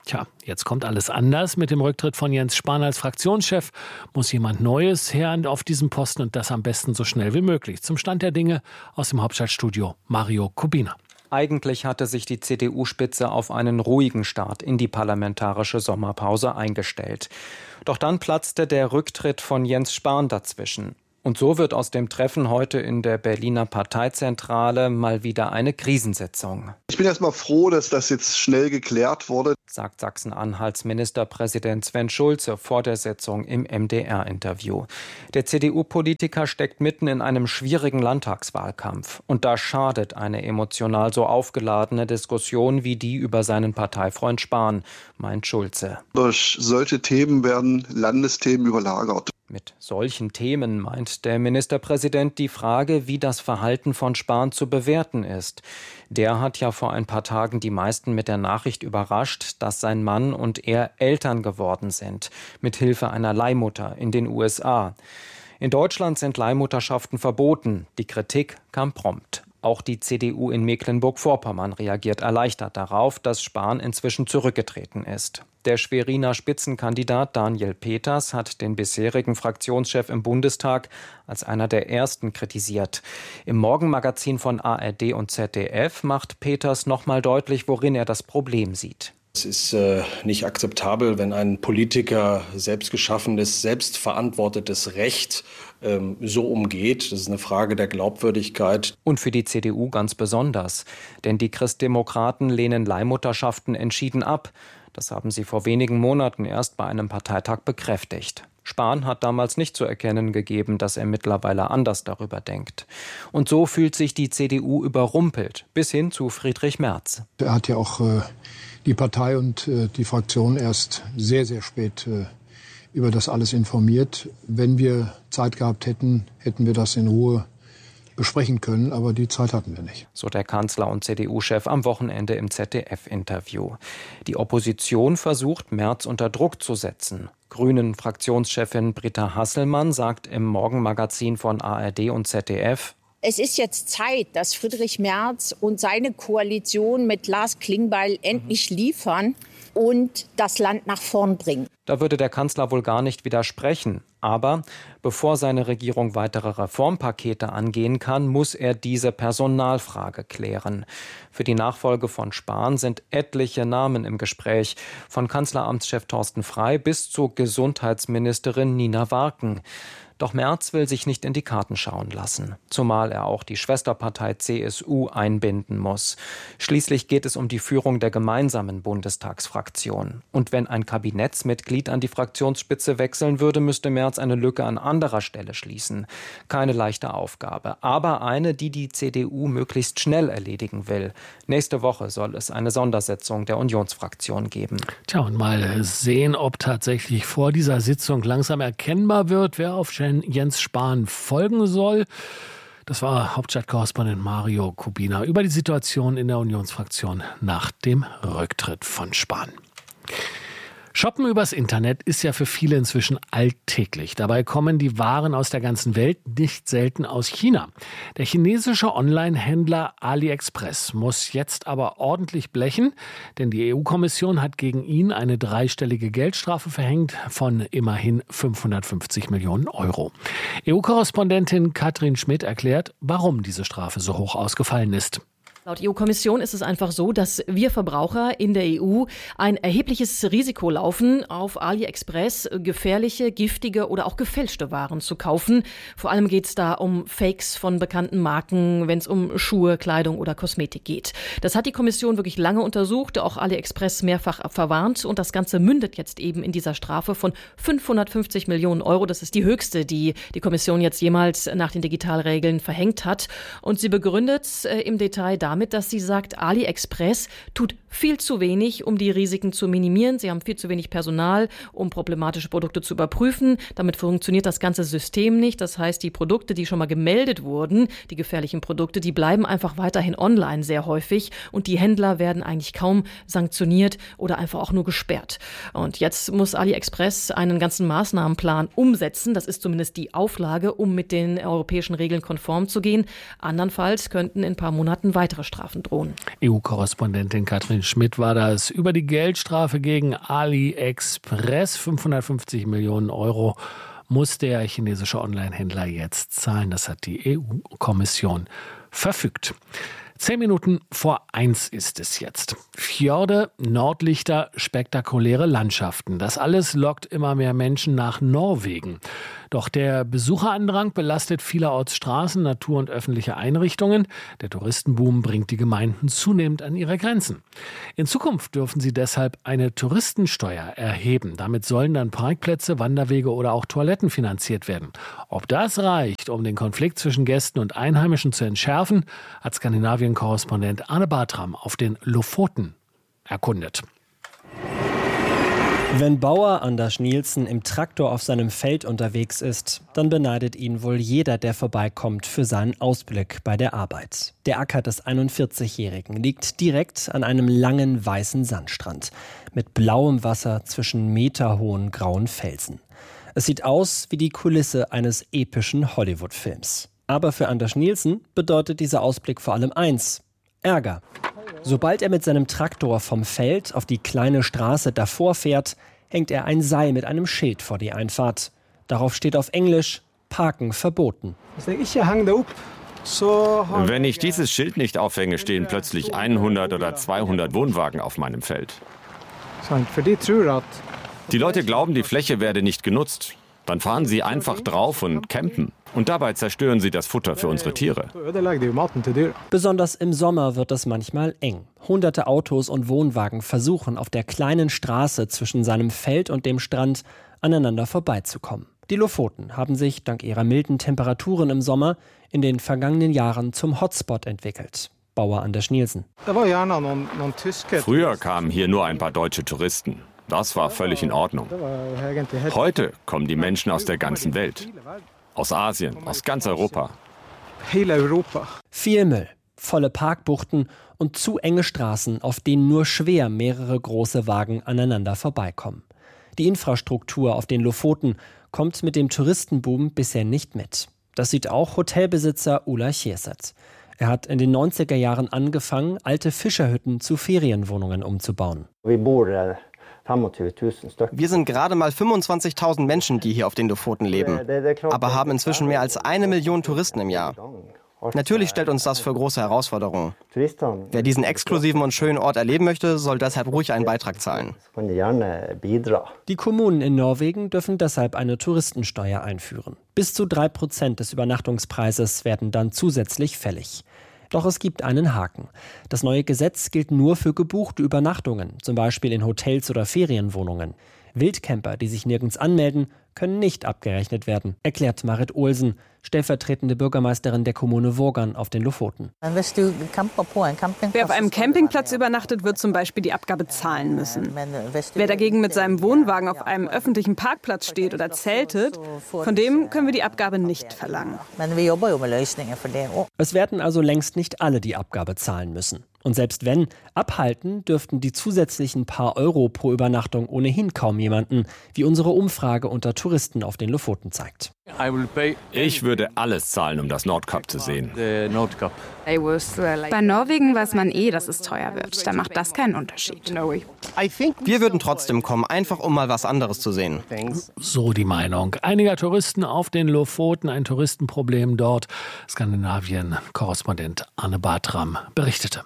Tja, jetzt kommt alles anders. Mit dem Rücktritt von Jens Spahn als Fraktionschef muss jemand Neues her auf diesem Posten und das am besten so schnell wie möglich. Zum Stand der Dinge aus dem Hauptstadtstudio Mario Kubina. Eigentlich hatte sich die C D U-Spitze auf einen ruhigen Start in die parlamentarische Sommerpause eingestellt. Doch dann platzte der Rücktritt von Jens Spahn dazwischen. Und so wird aus dem Treffen heute in der Berliner Parteizentrale mal wieder eine Krisensitzung. Ich bin erst mal froh, dass das jetzt schnell geklärt wurde, sagt Sachsen-Anhalts Ministerpräsident Sven Schulze vor der Sitzung im M D R-Interview. Der C D U-Politiker steckt mitten in einem schwierigen Landtagswahlkampf. Und da schadet eine emotional so aufgeladene Diskussion wie die über seinen Parteifreund Spahn, meint Schulze. Durch solche Themen werden Landesthemen überlagert. Mit solchen Themen meint der Ministerpräsident die Frage, wie das Verhalten von Spahn zu bewerten ist. Der hat ja vor ein paar Tagen die meisten mit der Nachricht überrascht, dass sein Mann und er Eltern geworden sind, mit Hilfe einer Leihmutter in den U S A. In Deutschland sind Leihmutterschaften verboten. Die Kritik kam prompt. Auch die C D U in Mecklenburg-Vorpommern reagiert erleichtert darauf, dass Spahn inzwischen zurückgetreten ist. Der Schweriner Spitzenkandidat Daniel Peters hat den bisherigen Fraktionschef im Bundestag als einer der ersten kritisiert. Im Morgenmagazin von A R D und Z D F macht Peters nochmal deutlich, worin er das Problem sieht. Es ist äh, nicht akzeptabel, wenn ein Politiker selbstgeschaffenes, selbstverantwortetes Recht ähm, so umgeht. Das ist eine Frage der Glaubwürdigkeit. Und für die C D U ganz besonders. Denn die Christdemokraten lehnen Leihmutterschaften entschieden ab. Das haben sie vor wenigen Monaten erst bei einem Parteitag bekräftigt. Spahn hat damals nicht zu erkennen gegeben, dass er mittlerweile anders darüber denkt. Und so fühlt sich die C D U überrumpelt, bis hin zu Friedrich Merz. Er hat ja auch äh, die Partei und äh, die Fraktion erst sehr, sehr spät äh, über das alles informiert. Wenn wir Zeit gehabt hätten, hätten wir das in Ruhe besprechen können, aber die Zeit hatten wir nicht. So der Kanzler und C D U-Chef am Wochenende im Z D F-Interview. Die Opposition versucht, Merz unter Druck zu setzen. Grünen-Fraktionschefin Britta Hasselmann sagt im Morgenmagazin von A R D und Z D F: Es ist jetzt Zeit, dass Friedrich Merz und seine Koalition mit Lars Klingbeil endlich liefern und das Land nach vorn bringen. Da würde der Kanzler wohl gar nicht widersprechen. Aber bevor seine Regierung weitere Reformpakete angehen kann, muss er diese Personalfrage klären. Für die Nachfolge von Spahn sind etliche Namen im Gespräch, von Kanzleramtschef Thorsten Frey bis zur Gesundheitsministerin Nina Warken. Doch Merz will sich nicht in die Karten schauen lassen, zumal er auch die Schwesterpartei C S U einbinden muss. Schließlich geht es um die Führung der gemeinsamen Bundestagsfraktion. Und wenn ein Kabinettsmitglied an die Fraktionsspitze wechseln würde, müsste Merz eine Lücke an anderer Stelle schließen. Keine leichte Aufgabe, aber eine, die die C D U möglichst schnell erledigen will. Nächste Woche soll es eine Sondersitzung der Unionsfraktion geben. Tja, und mal sehen, ob tatsächlich vor dieser Sitzung langsam erkennbar wird, wer auf Jens Spahn folgen soll. Das war Hauptstadtkorrespondent Mario Kubina über die Situation in der Unionsfraktion nach dem Rücktritt von Spahn. Shoppen übers Internet ist ja für viele inzwischen alltäglich. Dabei kommen die Waren aus der ganzen Welt, nicht selten aus China. Der chinesische Online-Händler AliExpress muss jetzt aber ordentlich blechen, denn die E U-Kommission hat gegen ihn eine dreistellige Geldstrafe verhängt von immerhin fünfhundertfünfzig Millionen Euro. E U-Korrespondentin Katrin Schmidt erklärt, warum diese Strafe so hoch ausgefallen ist. Laut E U-Kommission ist es einfach so, dass wir Verbraucher in der E U ein erhebliches Risiko laufen, auf AliExpress gefährliche, giftige oder auch gefälschte Waren zu kaufen. Vor allem geht es da um Fakes von bekannten Marken, wenn es um Schuhe, Kleidung oder Kosmetik geht. Das hat die Kommission wirklich lange untersucht, auch AliExpress mehrfach verwarnt und das Ganze mündet jetzt eben in dieser Strafe von fünfhundertfünfzig Millionen Euro. Das ist die höchste, die die Kommission jetzt jemals nach den Digitalregeln verhängt hat. Und sie begründet äh, im Detail damit, damit, dass sie sagt, AliExpress tut viel zu wenig, um die Risiken zu minimieren. Sie haben viel zu wenig Personal, um problematische Produkte zu überprüfen. Damit funktioniert das ganze System nicht. Das heißt, die Produkte, die schon mal gemeldet wurden, die gefährlichen Produkte, die bleiben einfach weiterhin online sehr häufig und die Händler werden eigentlich kaum sanktioniert oder einfach auch nur gesperrt. Und jetzt muss AliExpress einen ganzen Maßnahmenplan umsetzen. Das ist zumindest die Auflage, um mit den europäischen Regeln konform zu gehen. Andernfalls könnten in ein paar Monaten weitere Strafen drohen. E U-Korrespondentin Katrin Schmidt war das. Über die Geldstrafe gegen AliExpress, fünfhundertfünfzig Millionen Euro, muss der chinesische Onlinehändler jetzt zahlen. Das hat die E U-Kommission verfügt. Zehn Minuten vor eins ist es jetzt. Fjorde, Nordlichter, spektakuläre Landschaften. Das alles lockt immer mehr Menschen nach Norwegen. Doch der Besucherandrang belastet vielerorts Straßen, Natur- und öffentliche Einrichtungen. Der Touristenboom bringt die Gemeinden zunehmend an ihre Grenzen. In Zukunft dürfen sie deshalb eine Touristensteuer erheben. Damit sollen dann Parkplätze, Wanderwege oder auch Toiletten finanziert werden. Ob das reicht, um den Konflikt zwischen Gästen und Einheimischen zu entschärfen, hat Skandinavien-Korrespondent Arne Bartram auf den Lofoten erkundet. Wenn Bauer Anders Nielsen im Traktor auf seinem Feld unterwegs ist, dann beneidet ihn wohl jeder, der vorbeikommt, für seinen Ausblick bei der Arbeit. Der Acker des einundvierzigjährigen liegt direkt an einem langen weißen Sandstrand mit blauem Wasser zwischen meterhohen grauen Felsen. Es sieht aus wie die Kulisse eines epischen Hollywood-Films. Aber für Anders Nielsen bedeutet dieser Ausblick vor allem eins: Ärger. Sobald er mit seinem Traktor vom Feld auf die kleine Straße davor fährt, hängt er ein Seil mit einem Schild vor die Einfahrt. Darauf steht auf Englisch: Parken verboten. Wenn ich dieses Schild nicht aufhänge, stehen plötzlich hundert oder zweihundert Wohnwagen auf meinem Feld. Die Leute glauben, die Fläche werde nicht genutzt. Dann fahren sie einfach drauf und campen. Und dabei zerstören sie das Futter für unsere Tiere. Besonders im Sommer wird es manchmal eng. Hunderte Autos und Wohnwagen versuchen, auf der kleinen Straße zwischen seinem Feld und dem Strand aneinander vorbeizukommen. Die Lofoten haben sich dank ihrer milden Temperaturen im Sommer in den vergangenen Jahren zum Hotspot entwickelt. Bauer Anders Nielsen. Früher kamen hier nur ein paar deutsche Touristen. Das war völlig in Ordnung. Heute kommen die Menschen aus der ganzen Welt. Aus Asien, aus ganz Europa. Viel Müll, volle Parkbuchten und zu enge Straßen, auf denen nur schwer mehrere große Wagen aneinander vorbeikommen. Die Infrastruktur auf den Lofoten kommt mit dem Touristenboom bisher nicht mit. Das sieht auch Hotelbesitzer Ulla Chieset. Er hat in den neunziger Jahren angefangen, alte Fischerhütten zu Ferienwohnungen umzubauen. Wir sind gerade mal fünfundzwanzigtausend Menschen, die hier auf den Lofoten leben, aber haben inzwischen mehr als eine Million Touristen im Jahr. Natürlich stellt uns das für große Herausforderungen. Wer diesen exklusiven und schönen Ort erleben möchte, soll deshalb ruhig einen Beitrag zahlen. Die Kommunen in Norwegen dürfen deshalb eine Touristensteuer einführen. Bis zu drei Prozent des Übernachtungspreises werden dann zusätzlich fällig. Doch es gibt einen Haken. Das neue Gesetz gilt nur für gebuchte Übernachtungen, zum Beispiel in Hotels oder Ferienwohnungen. Wildcamper, die sich nirgends anmelden, können nicht abgerechnet werden, erklärt Marit Olsen, stellvertretende Bürgermeisterin der Kommune Vågan auf den Lofoten. Wer auf einem Campingplatz übernachtet, wird zum Beispiel die Abgabe zahlen müssen. Wer dagegen mit seinem Wohnwagen auf einem öffentlichen Parkplatz steht oder zeltet, von dem können wir die Abgabe nicht verlangen. Es werden also längst nicht alle die Abgabe zahlen müssen. Und selbst wenn, abhalten dürften die zusätzlichen paar Euro pro Übernachtung ohnehin kaum jemanden, wie unsere Umfrage unter Touristen auf den Lofoten zeigt. Ich würde alles zahlen, um das Nordkap zu sehen. Bei Norwegen weiß man eh, dass es teuer wird. Da macht das keinen Unterschied. Wir würden trotzdem kommen, einfach um mal was anderes zu sehen. So die Meinung einiger Touristen auf den Lofoten, ein Touristenproblem dort. Skandinavien-Korrespondent Arne Bartram berichtete.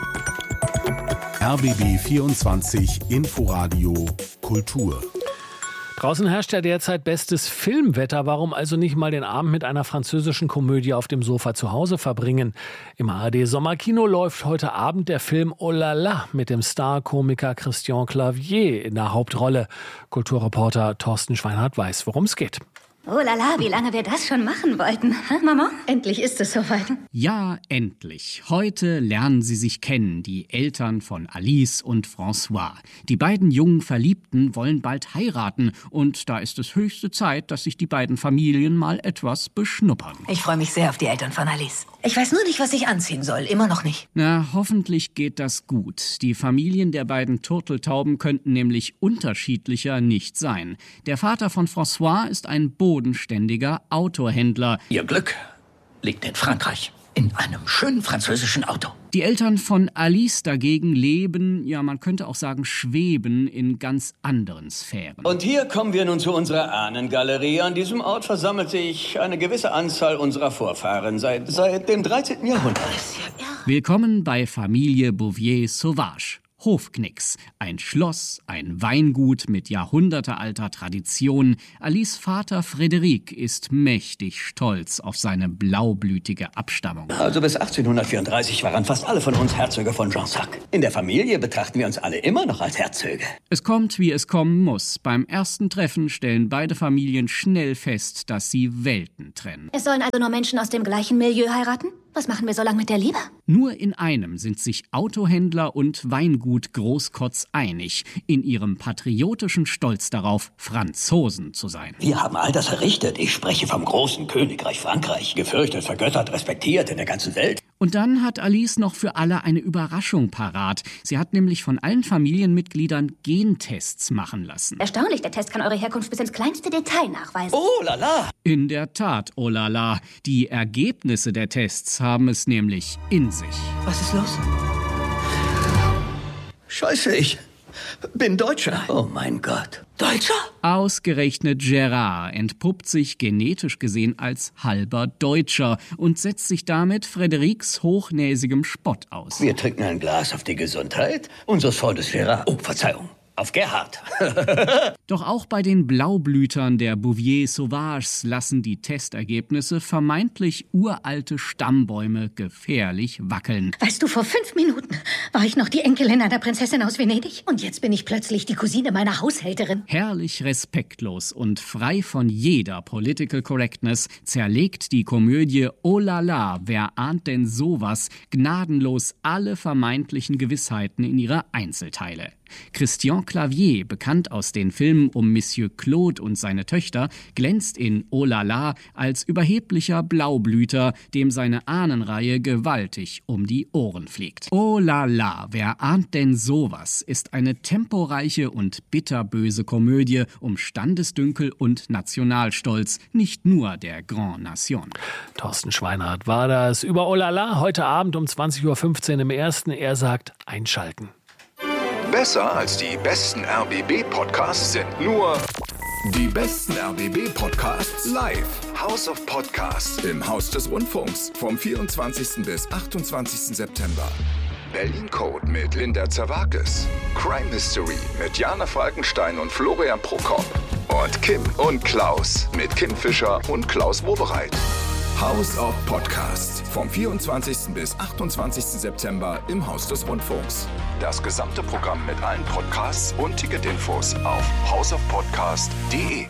R B B vierundzwanzig Inforadio Kultur. Draußen herrscht ja derzeit bestes Filmwetter. Warum also nicht mal den Abend mit einer französischen Komödie auf dem Sofa zu Hause verbringen? Im A R D-Sommerkino läuft heute Abend der Film Oh la la mit dem Star-Komiker Christian Clavier in der Hauptrolle. Kulturreporter Thorsten Schweinhardt weiß, worum es geht. Oh la la, wie lange wir das schon machen wollten. Hä, Mama? Endlich ist es soweit. Ja, endlich. Heute lernen sie sich kennen, die Eltern von Alice und François. Die beiden jungen Verliebten wollen bald heiraten und da ist es höchste Zeit, dass sich die beiden Familien mal etwas beschnuppern. Ich freue mich sehr auf die Eltern von Alice. Ich weiß nur nicht, was ich anziehen soll. Immer noch nicht. Na, hoffentlich geht das gut. Die Familien der beiden Turteltauben könnten nämlich unterschiedlicher nicht sein. Der Vater von François ist ein bodenständiger Autohändler. Ihr Glück liegt in Frankreich. In einem schönen französischen Auto. Die Eltern von Alice dagegen leben, ja man könnte auch sagen schweben, in ganz anderen Sphären. Und hier kommen wir nun zu unserer Ahnengalerie. An diesem Ort versammelt sich eine gewisse Anzahl unserer Vorfahren seit, seit dem dreizehnten Jahrhundert. Willkommen bei Familie Bouvier-Sauvage. Hofknicks, ein Schloss, ein Weingut mit jahrhundertealter Tradition. Alice Vater Frédéric ist mächtig stolz auf seine blaublütige Abstammung. Also bis achtzehnhundertvierunddreißig waren fast alle von uns Herzöge von Jansac. In der Familie betrachten wir uns alle immer noch als Herzöge. Es kommt, wie es kommen muss. Beim ersten Treffen stellen beide Familien schnell fest, dass sie Welten trennen. Es sollen also nur Menschen aus dem gleichen Milieu heiraten? Was machen wir so lange mit der Liebe? Nur in einem sind sich Autohändler und Weingut Großkotz einig, in ihrem patriotischen Stolz darauf, Franzosen zu sein. Wir haben all das errichtet. Ich spreche vom großen Königreich Frankreich. Gefürchtet, vergöttert, respektiert in der ganzen Welt. Und dann hat Alice noch für alle eine Überraschung parat. Sie hat nämlich von allen Familienmitgliedern Gentests machen lassen. Erstaunlich, der Test kann eure Herkunft bis ins kleinste Detail nachweisen. Oh la la! In der Tat, oh la la. Die Ergebnisse der Tests haben es nämlich in sich. Was ist los? Scheiße, ich bin Deutscher. Oh mein Gott. Deutscher? Ausgerechnet Gerard entpuppt sich genetisch gesehen als halber Deutscher und setzt sich damit Frédérics hochnäsigem Spott aus. Wir trinken ein Glas auf die Gesundheit unseres Freundes Gerard. Oh, Verzeihung. Auf Gerhard. Doch auch bei den Blaublütern der Bouvier-Sauvages lassen die Testergebnisse vermeintlich uralte Stammbäume gefährlich wackeln. Weißt du, vor fünf Minuten war ich noch die Enkelin einer Prinzessin aus Venedig und jetzt bin ich plötzlich die Cousine meiner Haushälterin. Herrlich respektlos und frei von jeder Political Correctness zerlegt die Komödie Oh la la, wer ahnt denn sowas, gnadenlos alle vermeintlichen Gewissheiten in ihre Einzelteile. Christian Clavier, bekannt aus den Filmen um Monsieur Claude und seine Töchter, glänzt in Oh la la als überheblicher Blaublüter, dem seine Ahnenreihe gewaltig um die Ohren fliegt. Oh la la, wer ahnt denn sowas, ist eine temporeiche und bitterböse Komödie um Standesdünkel und Nationalstolz, nicht nur der Grand Nation. Thorsten Schweinhardt war das über Oh la la heute Abend um zwanzig Uhr fünfzehn im Ersten. Er sagt einschalten. Besser als die besten R B B-Podcasts sind nur die besten R B B-Podcasts live. House of Podcasts im Haus des Rundfunks vom vierundzwanzigsten bis achtundzwanzigsten September. Berlin Code mit Linda Zerwakis. Crime Mystery mit Jana Falkenstein und Florian Prokop. Und Kim und Klaus mit Kim Fischer und Klaus Wowereit. House of Podcasts vom vierundzwanzigsten bis achtundzwanzigsten September im Haus des Rundfunks. Das gesamte Programm mit allen Podcasts und Ticketinfos auf house of podcast punkt de.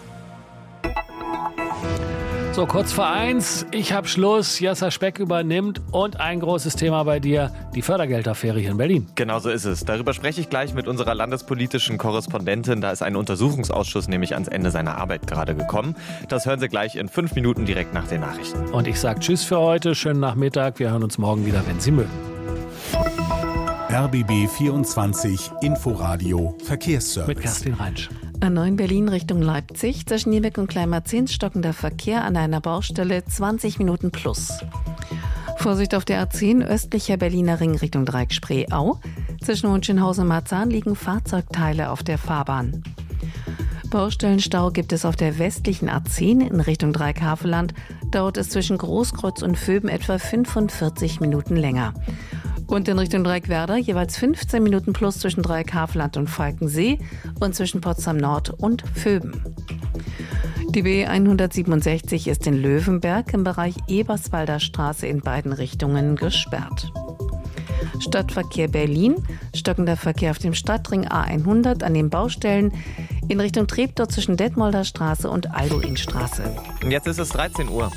So, kurz vor eins, ich hab Schluss, Jasser Speck übernimmt und ein großes Thema bei dir, die Fördergeldaffäre hier in Berlin. Genau so ist es. Darüber spreche ich gleich mit unserer landespolitischen Korrespondentin. Da ist ein Untersuchungsausschuss nämlich ans Ende seiner Arbeit gerade gekommen. Das hören Sie gleich in fünf Minuten direkt nach den Nachrichten. Und ich sage Tschüss für heute, schönen Nachmittag, wir hören uns morgen wieder, wenn Sie mögen. R B B vierundzwanzig Inforadio Verkehrsservice. Mit Kerstin Reinsch. A neun Berlin Richtung Leipzig, zwischen Niebeck und Kleinmarzens stockender Verkehr an einer Baustelle zwanzig Minuten plus. Vorsicht auf der A zehn, östlicher Berliner Ring Richtung Dreieck-Spree-Au. Zwischen Hohenschönhausen und Marzahn liegen Fahrzeugteile auf der Fahrbahn. Baustellenstau gibt es auf der westlichen A zehn in Richtung Dreieck-Havelland. Dauert es zwischen Großkreuz und Vöben etwa fünfundvierzig Minuten länger. Und in Richtung Dreieck-Werder jeweils fünfzehn Minuten plus zwischen Dreieck-Havelland und Falkensee und zwischen Potsdam Nord und Vöben. Die B hundertsiebenundsechzig ist in Löwenberg im Bereich Eberswalder Straße in beiden Richtungen gesperrt. Stadtverkehr Berlin, stockender Verkehr auf dem Stadtring A hundert an den Baustellen in Richtung Treptow zwischen Detmolder Straße und Alduinstraße. Und jetzt ist es dreizehn Uhr.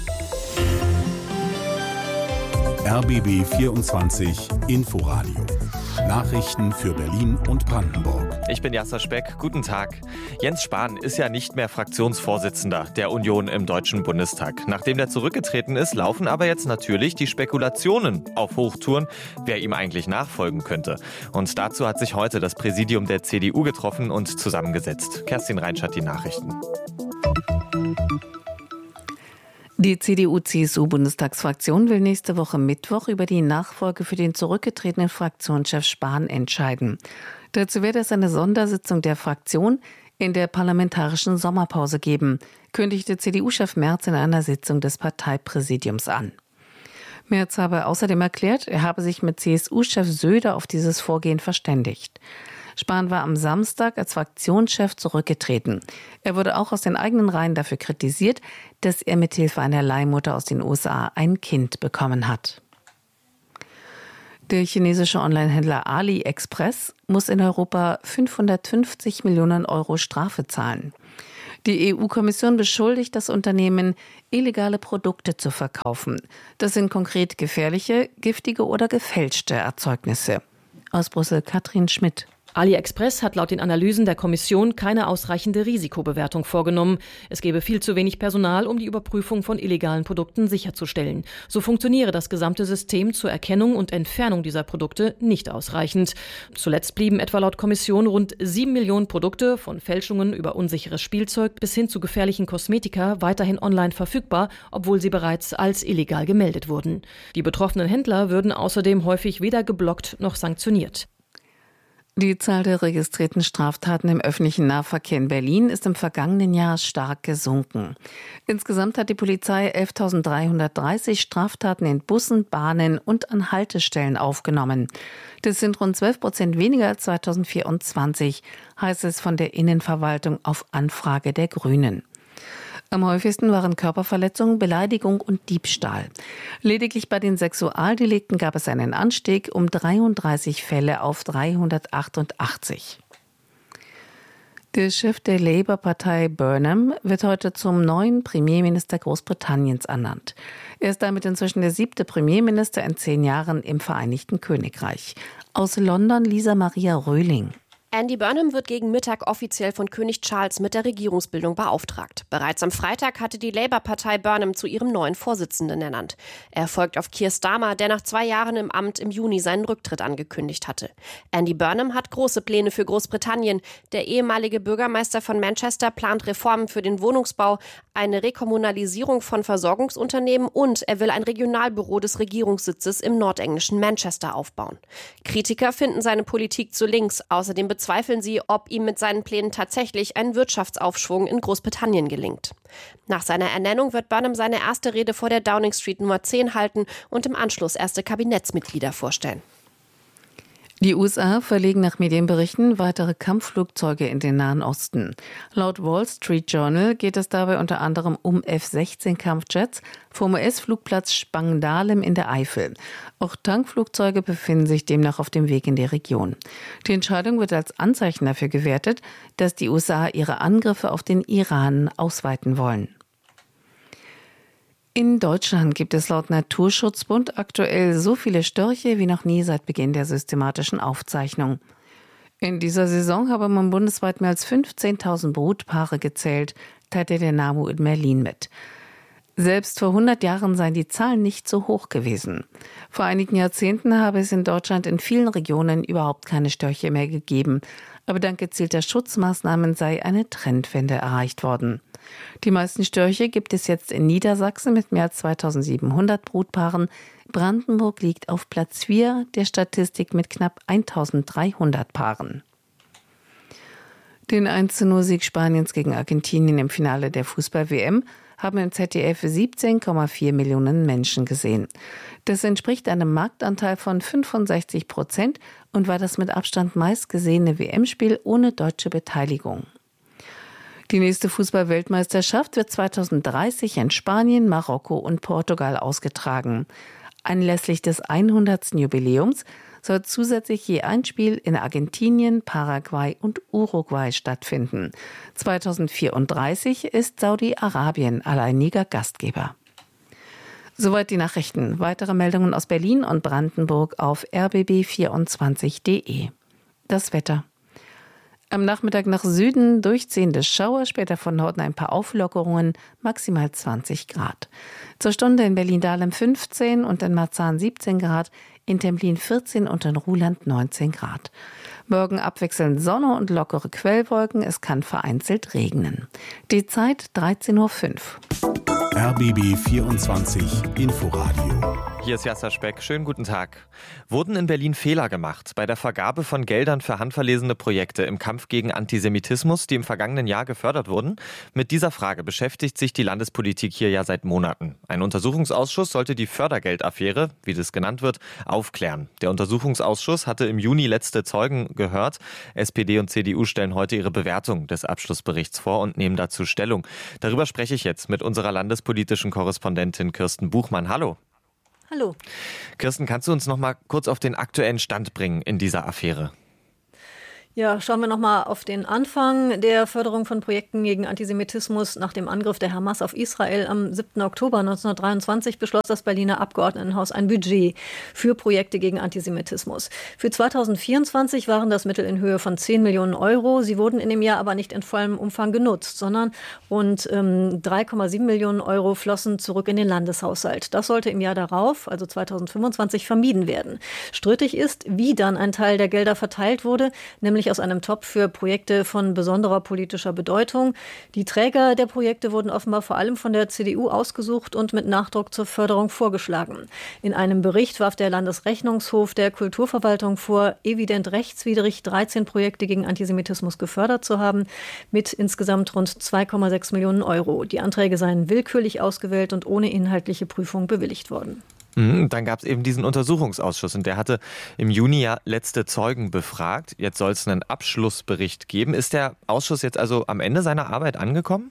R B B vierundzwanzig Inforadio. Nachrichten für Berlin und Brandenburg. Ich bin Jasser Speck. Guten Tag. Jens Spahn ist ja nicht mehr Fraktionsvorsitzender der Union im Deutschen Bundestag. Nachdem der zurückgetreten ist, laufen aber jetzt natürlich die Spekulationen auf Hochtouren, wer ihm eigentlich nachfolgen könnte. Und dazu hat sich heute das Präsidium der C D U getroffen und zusammengesetzt. Kerstin Reinsch hat die Nachrichten. Die C D U-C S U-Bundestagsfraktion will nächste Woche Mittwoch über die Nachfolge für den zurückgetretenen Fraktionschef Spahn entscheiden. Dazu wird es eine Sondersitzung der Fraktion in der parlamentarischen Sommerpause geben, kündigte C D U-Chef Merz in einer Sitzung des Parteipräsidiums an. Merz habe außerdem erklärt, er habe sich mit C S U-Chef Söder auf dieses Vorgehen verständigt. Spahn war am Samstag als Fraktionschef zurückgetreten. Er wurde auch aus den eigenen Reihen dafür kritisiert, dass er mithilfe einer Leihmutter aus den U S A ein Kind bekommen hat. Der chinesische Onlinehändler AliExpress muss in Europa fünfhundertfünfzig Millionen Euro Strafe zahlen. Die E U-Kommission beschuldigt das Unternehmen, illegale Produkte zu verkaufen. Das sind konkret gefährliche, giftige oder gefälschte Erzeugnisse. Aus Brüssel Katrin Schmidt. AliExpress hat laut den Analysen der Kommission keine ausreichende Risikobewertung vorgenommen. Es gebe viel zu wenig Personal, um die Überprüfung von illegalen Produkten sicherzustellen. So funktioniere das gesamte System zur Erkennung und Entfernung dieser Produkte nicht ausreichend. Zuletzt blieben etwa laut Kommission rund sieben Millionen Produkte, von Fälschungen über unsicheres Spielzeug bis hin zu gefährlichen Kosmetika, weiterhin online verfügbar, obwohl sie bereits als illegal gemeldet wurden. Die betroffenen Händler würden außerdem häufig weder geblockt noch sanktioniert. Die Zahl der registrierten Straftaten im öffentlichen Nahverkehr in Berlin ist im vergangenen Jahr stark gesunken. Insgesamt hat die Polizei elftausenddreihundertdreißig Straftaten in Bussen, Bahnen und an Haltestellen aufgenommen. Das sind rund zwölf Prozent weniger als zweitausendvierundzwanzig, heißt es von der Innenverwaltung auf Anfrage der Grünen. Am häufigsten waren Körperverletzung, Beleidigung und Diebstahl. Lediglich bei den Sexualdelikten gab es einen Anstieg um dreiunddreißig Fälle auf dreihundertachtundachtzig. Der Chef der Labour-Partei Burnham wird heute zum neuen Premierminister Großbritanniens ernannt. Er ist damit inzwischen der siebte Premierminister in zehn Jahren im Vereinigten Königreich. Aus London Lisa Maria Röhling. Andy Burnham wird gegen Mittag offiziell von König Charles mit der Regierungsbildung beauftragt. Bereits am Freitag hatte die Labour-Partei Burnham zu ihrem neuen Vorsitzenden ernannt. Er folgt auf Keir Starmer, der nach zwei Jahren im Amt im Juni seinen Rücktritt angekündigt hatte. Andy Burnham hat große Pläne für Großbritannien. Der ehemalige Bürgermeister von Manchester plant Reformen für den Wohnungsbau, eine Rekommunalisierung von Versorgungsunternehmen und er will ein Regionalbüro des Regierungssitzes im nordenglischen Manchester aufbauen. Kritiker finden seine Politik zu links. Außerdem bezweifeln sie, ob ihm mit seinen Plänen tatsächlich ein Wirtschaftsaufschwung in Großbritannien gelingt. Nach seiner Ernennung wird Burnham seine erste Rede vor der Downing Street Nummer zehn halten und im Anschluss erste Kabinettsmitglieder vorstellen. Die U S A verlegen nach Medienberichten weitere Kampfflugzeuge in den Nahen Osten. Laut Wall Street Journal geht es dabei unter anderem um F sechzehn Kampfjets vom U S-Flugplatz Spangdahlem in der Eifel. Auch Tankflugzeuge befinden sich demnach auf dem Weg in die Region. Die Entscheidung wird als Anzeichen dafür gewertet, dass die U S A ihre Angriffe auf den Iran ausweiten wollen. In Deutschland gibt es laut Naturschutzbund aktuell so viele Störche wie noch nie seit Beginn der systematischen Aufzeichnung. In dieser Saison habe man bundesweit mehr als fünfzehntausend Brutpaare gezählt, teilte der NABU in Berlin mit. Selbst vor hundert Jahren seien die Zahlen nicht so hoch gewesen. Vor einigen Jahrzehnten habe es in Deutschland in vielen Regionen überhaupt keine Störche mehr gegeben. Aber dank gezielter Schutzmaßnahmen sei eine Trendwende erreicht worden. Die meisten Störche gibt es jetzt in Niedersachsen mit mehr als zweitausendsiebenhundert Brutpaaren. Brandenburg liegt auf Platz vier der Statistik mit knapp eintausenddreihundert Paaren. Den eins zu null Sieg Spaniens gegen Argentinien im Finale der Fußball-W M haben im Z D F siebzehn Komma vier Millionen Menschen gesehen. Das entspricht einem Marktanteil von fünfundsechzig Prozent und war das mit Abstand meistgesehene W M-Spiel ohne deutsche Beteiligung. Die nächste Fußball-Weltmeisterschaft wird zweitausenddreißig in Spanien, Marokko und Portugal ausgetragen. Anlässlich des hundertsten Jubiläums soll zusätzlich je ein Spiel in Argentinien, Paraguay und Uruguay stattfinden. zweitausendvierunddreißig ist Saudi-Arabien alleiniger Gastgeber. Soweit die Nachrichten. Weitere Meldungen aus Berlin und Brandenburg auf r b b vierundzwanzig punkt d e. Das Wetter. Am Nachmittag nach Süden durchziehende Schauer, später von Norden ein paar Auflockerungen, maximal zwanzig Grad. Zur Stunde in Berlin-Dahlem fünfzehn und in Marzahn siebzehn Grad, in Templin vierzehn und in Ruhland neunzehn Grad. Morgen abwechselnd Sonne und lockere Quellwolken, es kann vereinzelt regnen. Die Zeit dreizehn Uhr fünf. R B B vierundzwanzig Inforadio. Hier ist Jasser Speck. Schönen guten Tag. Wurden in Berlin Fehler gemacht bei der Vergabe von Geldern für handverlesene Projekte im Kampf gegen Antisemitismus, die im vergangenen Jahr gefördert wurden? Mit dieser Frage beschäftigt sich die Landespolitik hier ja seit Monaten. Ein Untersuchungsausschuss sollte die Fördergeldaffäre, wie das genannt wird, aufklären. Der Untersuchungsausschuss hatte im Juni letzte Zeugen gehört. S P D und C D U stellen heute ihre Bewertung des Abschlussberichts vor und nehmen dazu Stellung. Darüber spreche ich jetzt mit unserer landespolitischen Korrespondentin Kirsten Buchmann. Hallo. Hallo. Kirsten, kannst du uns noch mal kurz auf den aktuellen Stand bringen in dieser Affäre? Ja, schauen wir noch mal auf den Anfang der Förderung von Projekten gegen Antisemitismus. Nach dem Angriff der Hamas auf Israel am siebten Oktober neunzehnhundertdreiundzwanzig beschloss das Berliner Abgeordnetenhaus ein Budget für Projekte gegen Antisemitismus. Für zweitausendvierundzwanzig waren das Mittel in Höhe von zehn Millionen Euro. Sie wurden in dem Jahr aber nicht in vollem Umfang genutzt, sondern rund ähm, drei Komma sieben Millionen Euro flossen zurück in den Landeshaushalt. Das sollte im Jahr darauf, also zweitausendfünfundzwanzig, vermieden werden. Strittig ist, wie dann ein Teil der Gelder verteilt wurde, nämlich aus einem Topf für Projekte von besonderer politischer Bedeutung. Die Träger der Projekte wurden offenbar vor allem von der C D U ausgesucht und mit Nachdruck zur Förderung vorgeschlagen. In einem Bericht warf der Landesrechnungshof der Kulturverwaltung vor, evident rechtswidrig dreizehn Projekte gegen Antisemitismus gefördert zu haben, mit insgesamt rund zwei Komma sechs Millionen Euro. Die Anträge seien willkürlich ausgewählt und ohne inhaltliche Prüfung bewilligt worden. Dann gab es eben diesen Untersuchungsausschuss und der hatte im Juni ja letzte Zeugen befragt. Jetzt soll es einen Abschlussbericht geben. Ist der Ausschuss jetzt also am Ende seiner Arbeit angekommen?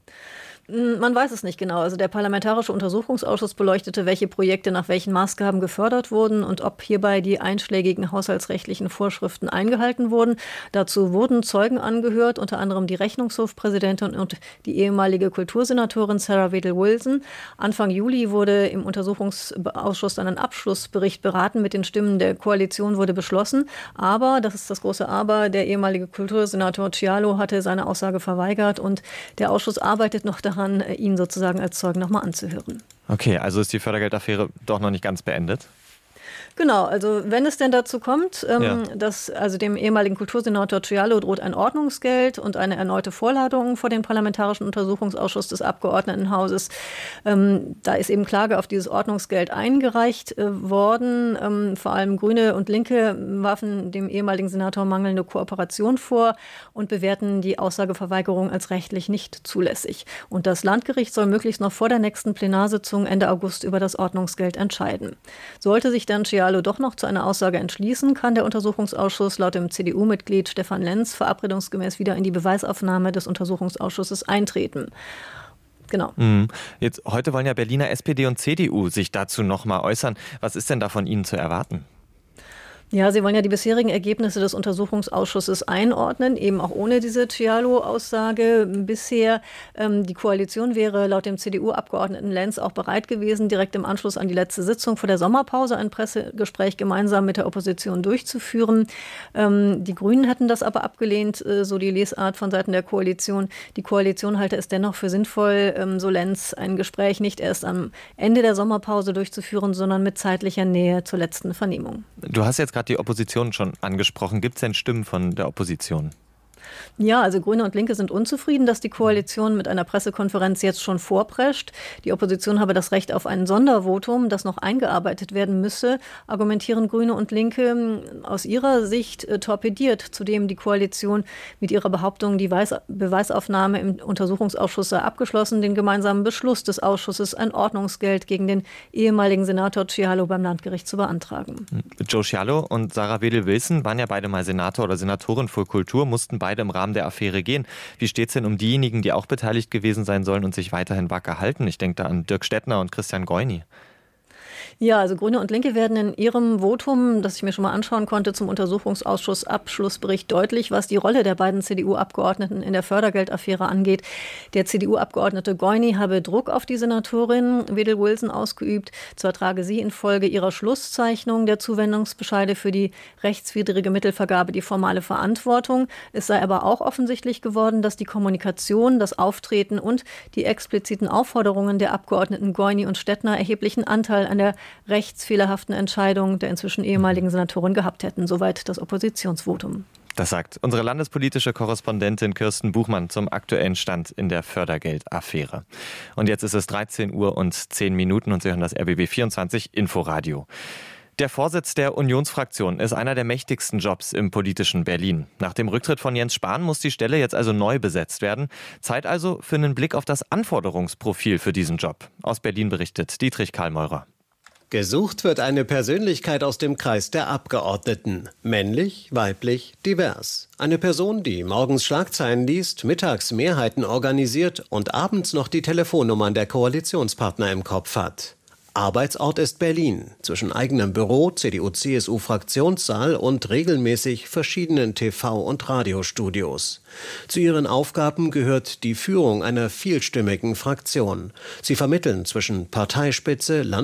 Man weiß es nicht genau. Also der Parlamentarische Untersuchungsausschuss beleuchtete, welche Projekte nach welchen Maßgaben gefördert wurden und ob hierbei die einschlägigen haushaltsrechtlichen Vorschriften eingehalten wurden. Dazu wurden Zeugen angehört, unter anderem die Rechnungshofpräsidentin und die ehemalige Kultursenatorin Sarah Wedel-Wilson. Anfang Juli wurde im Untersuchungsausschuss dann ein Abschlussbericht beraten. Mit den Stimmen der Koalition wurde beschlossen. Aber, das ist das große Aber, der ehemalige Kultursenator Cialo hatte seine Aussage verweigert und der Ausschuss arbeitet noch daran, ihn sozusagen als Zeugen nochmal anzuhören. Okay, also ist die Fördergeldaffäre doch noch nicht ganz beendet? Genau, also wenn es denn dazu kommt, ähm, ja. dass also dem ehemaligen Kultursenator Cialo droht ein Ordnungsgeld und eine erneute Vorladung vor den Parlamentarischen Untersuchungsausschuss des Abgeordnetenhauses. Ähm, da ist eben Klage auf dieses Ordnungsgeld eingereicht äh, worden. Ähm, vor allem Grüne und Linke warfen dem ehemaligen Senator mangelnde Kooperation vor und bewerten die Aussageverweigerung als rechtlich nicht zulässig. Und das Landgericht soll möglichst noch vor der nächsten Plenarsitzung Ende August über das Ordnungsgeld entscheiden. Sollte sich dann Cialo doch noch zu einer Aussage entschließen, kann der Untersuchungsausschuss laut dem C D U-Mitglied Stefan Lenz verabredungsgemäß wieder in die Beweisaufnahme des Untersuchungsausschusses eintreten. Genau. Jetzt, heute wollen ja Berliner S P D und C D U sich dazu noch mal äußern. Was ist denn da von Ihnen zu erwarten? Ja, Sie wollen ja die bisherigen Ergebnisse des Untersuchungsausschusses einordnen, eben auch ohne diese Cialo-Aussage. Bisher, ähm, die Koalition wäre laut dem C D U-Abgeordneten Lenz auch bereit gewesen, direkt im Anschluss an die letzte Sitzung vor der Sommerpause ein Pressegespräch gemeinsam mit der Opposition durchzuführen. Ähm, die Grünen hätten das aber abgelehnt, äh, so die Lesart von Seiten der Koalition. Die Koalition halte es dennoch für sinnvoll, ähm, so Lenz, ein Gespräch nicht erst am Ende der Sommerpause durchzuführen, sondern mit zeitlicher Nähe zur letzten Vernehmung. Du hast jetzt gerade die Opposition schon angesprochen. Gibt es denn Stimmen von der Opposition? Ja, also Grüne und Linke sind unzufrieden, dass die Koalition mit einer Pressekonferenz jetzt schon vorprescht. Die Opposition habe das Recht auf ein Sondervotum, das noch eingearbeitet werden müsse, argumentieren Grüne und Linke. Aus ihrer Sicht äh, torpediert zudem die Koalition mit ihrer Behauptung, die Weis- Beweisaufnahme im Untersuchungsausschuss sei abgeschlossen, den gemeinsamen Beschluss des Ausschusses, ein Ordnungsgeld gegen den ehemaligen Senator Cialo beim Landgericht zu beantragen. Joe Cialo und Sarah Wedel-Wilson waren ja beide mal Senator oder Senatorin für Kultur, mussten beide im Rahmen der Affäre gehen. Wie steht es denn um diejenigen, die auch beteiligt gewesen sein sollen und sich weiterhin wacker halten? Ich denke da an Dirk Stettner und Christian Goyny. Ja, also Grüne und Linke werden in ihrem Votum, das ich mir schon mal anschauen konnte, zum Untersuchungsausschuss Abschlussbericht deutlich, was die Rolle der beiden C D U-Abgeordneten in der Fördergeldaffäre angeht. Der C D U-Abgeordnete Goyny habe Druck auf die Senatorin Wedel-Wilson ausgeübt. Zwar trage sie infolge ihrer Schlusszeichnung der Zuwendungsbescheide für die rechtswidrige Mittelvergabe die formale Verantwortung. Es sei aber auch offensichtlich geworden, dass die Kommunikation, das Auftreten und die expliziten Aufforderungen der Abgeordneten Goyny und Stettner erheblichen Anteil an der rechtsfehlerhaften Entscheidung der inzwischen ehemaligen Senatorin gehabt hätten. Soweit das Oppositionsvotum. Das sagt unsere landespolitische Korrespondentin Kirsten Buchmann zum aktuellen Stand in der Fördergeldaffäre. Und jetzt ist es dreizehn Uhr und zehn Minuten und Sie hören das R B B vierundzwanzig Inforadio. Der Vorsitz der Unionsfraktion ist einer der mächtigsten Jobs im politischen Berlin. Nach dem Rücktritt von Jens Spahn muss die Stelle jetzt also neu besetzt werden. Zeit also für einen Blick auf das Anforderungsprofil für diesen Job. Aus Berlin berichtet Dietrich Karlmeurer. Gesucht wird eine Persönlichkeit aus dem Kreis der Abgeordneten. Männlich, weiblich, divers. Eine Person, die morgens Schlagzeilen liest, mittags Mehrheiten organisiert und abends noch die Telefonnummern der Koalitionspartner im Kopf hat. Arbeitsort ist Berlin, zwischen eigenem Büro, C D U-C S U-Fraktionssaal und regelmäßig verschiedenen T V- und Radiostudios. Zu ihren Aufgaben gehört die Führung einer vielstimmigen Fraktion. Sie vermitteln zwischen Parteispitze, Land-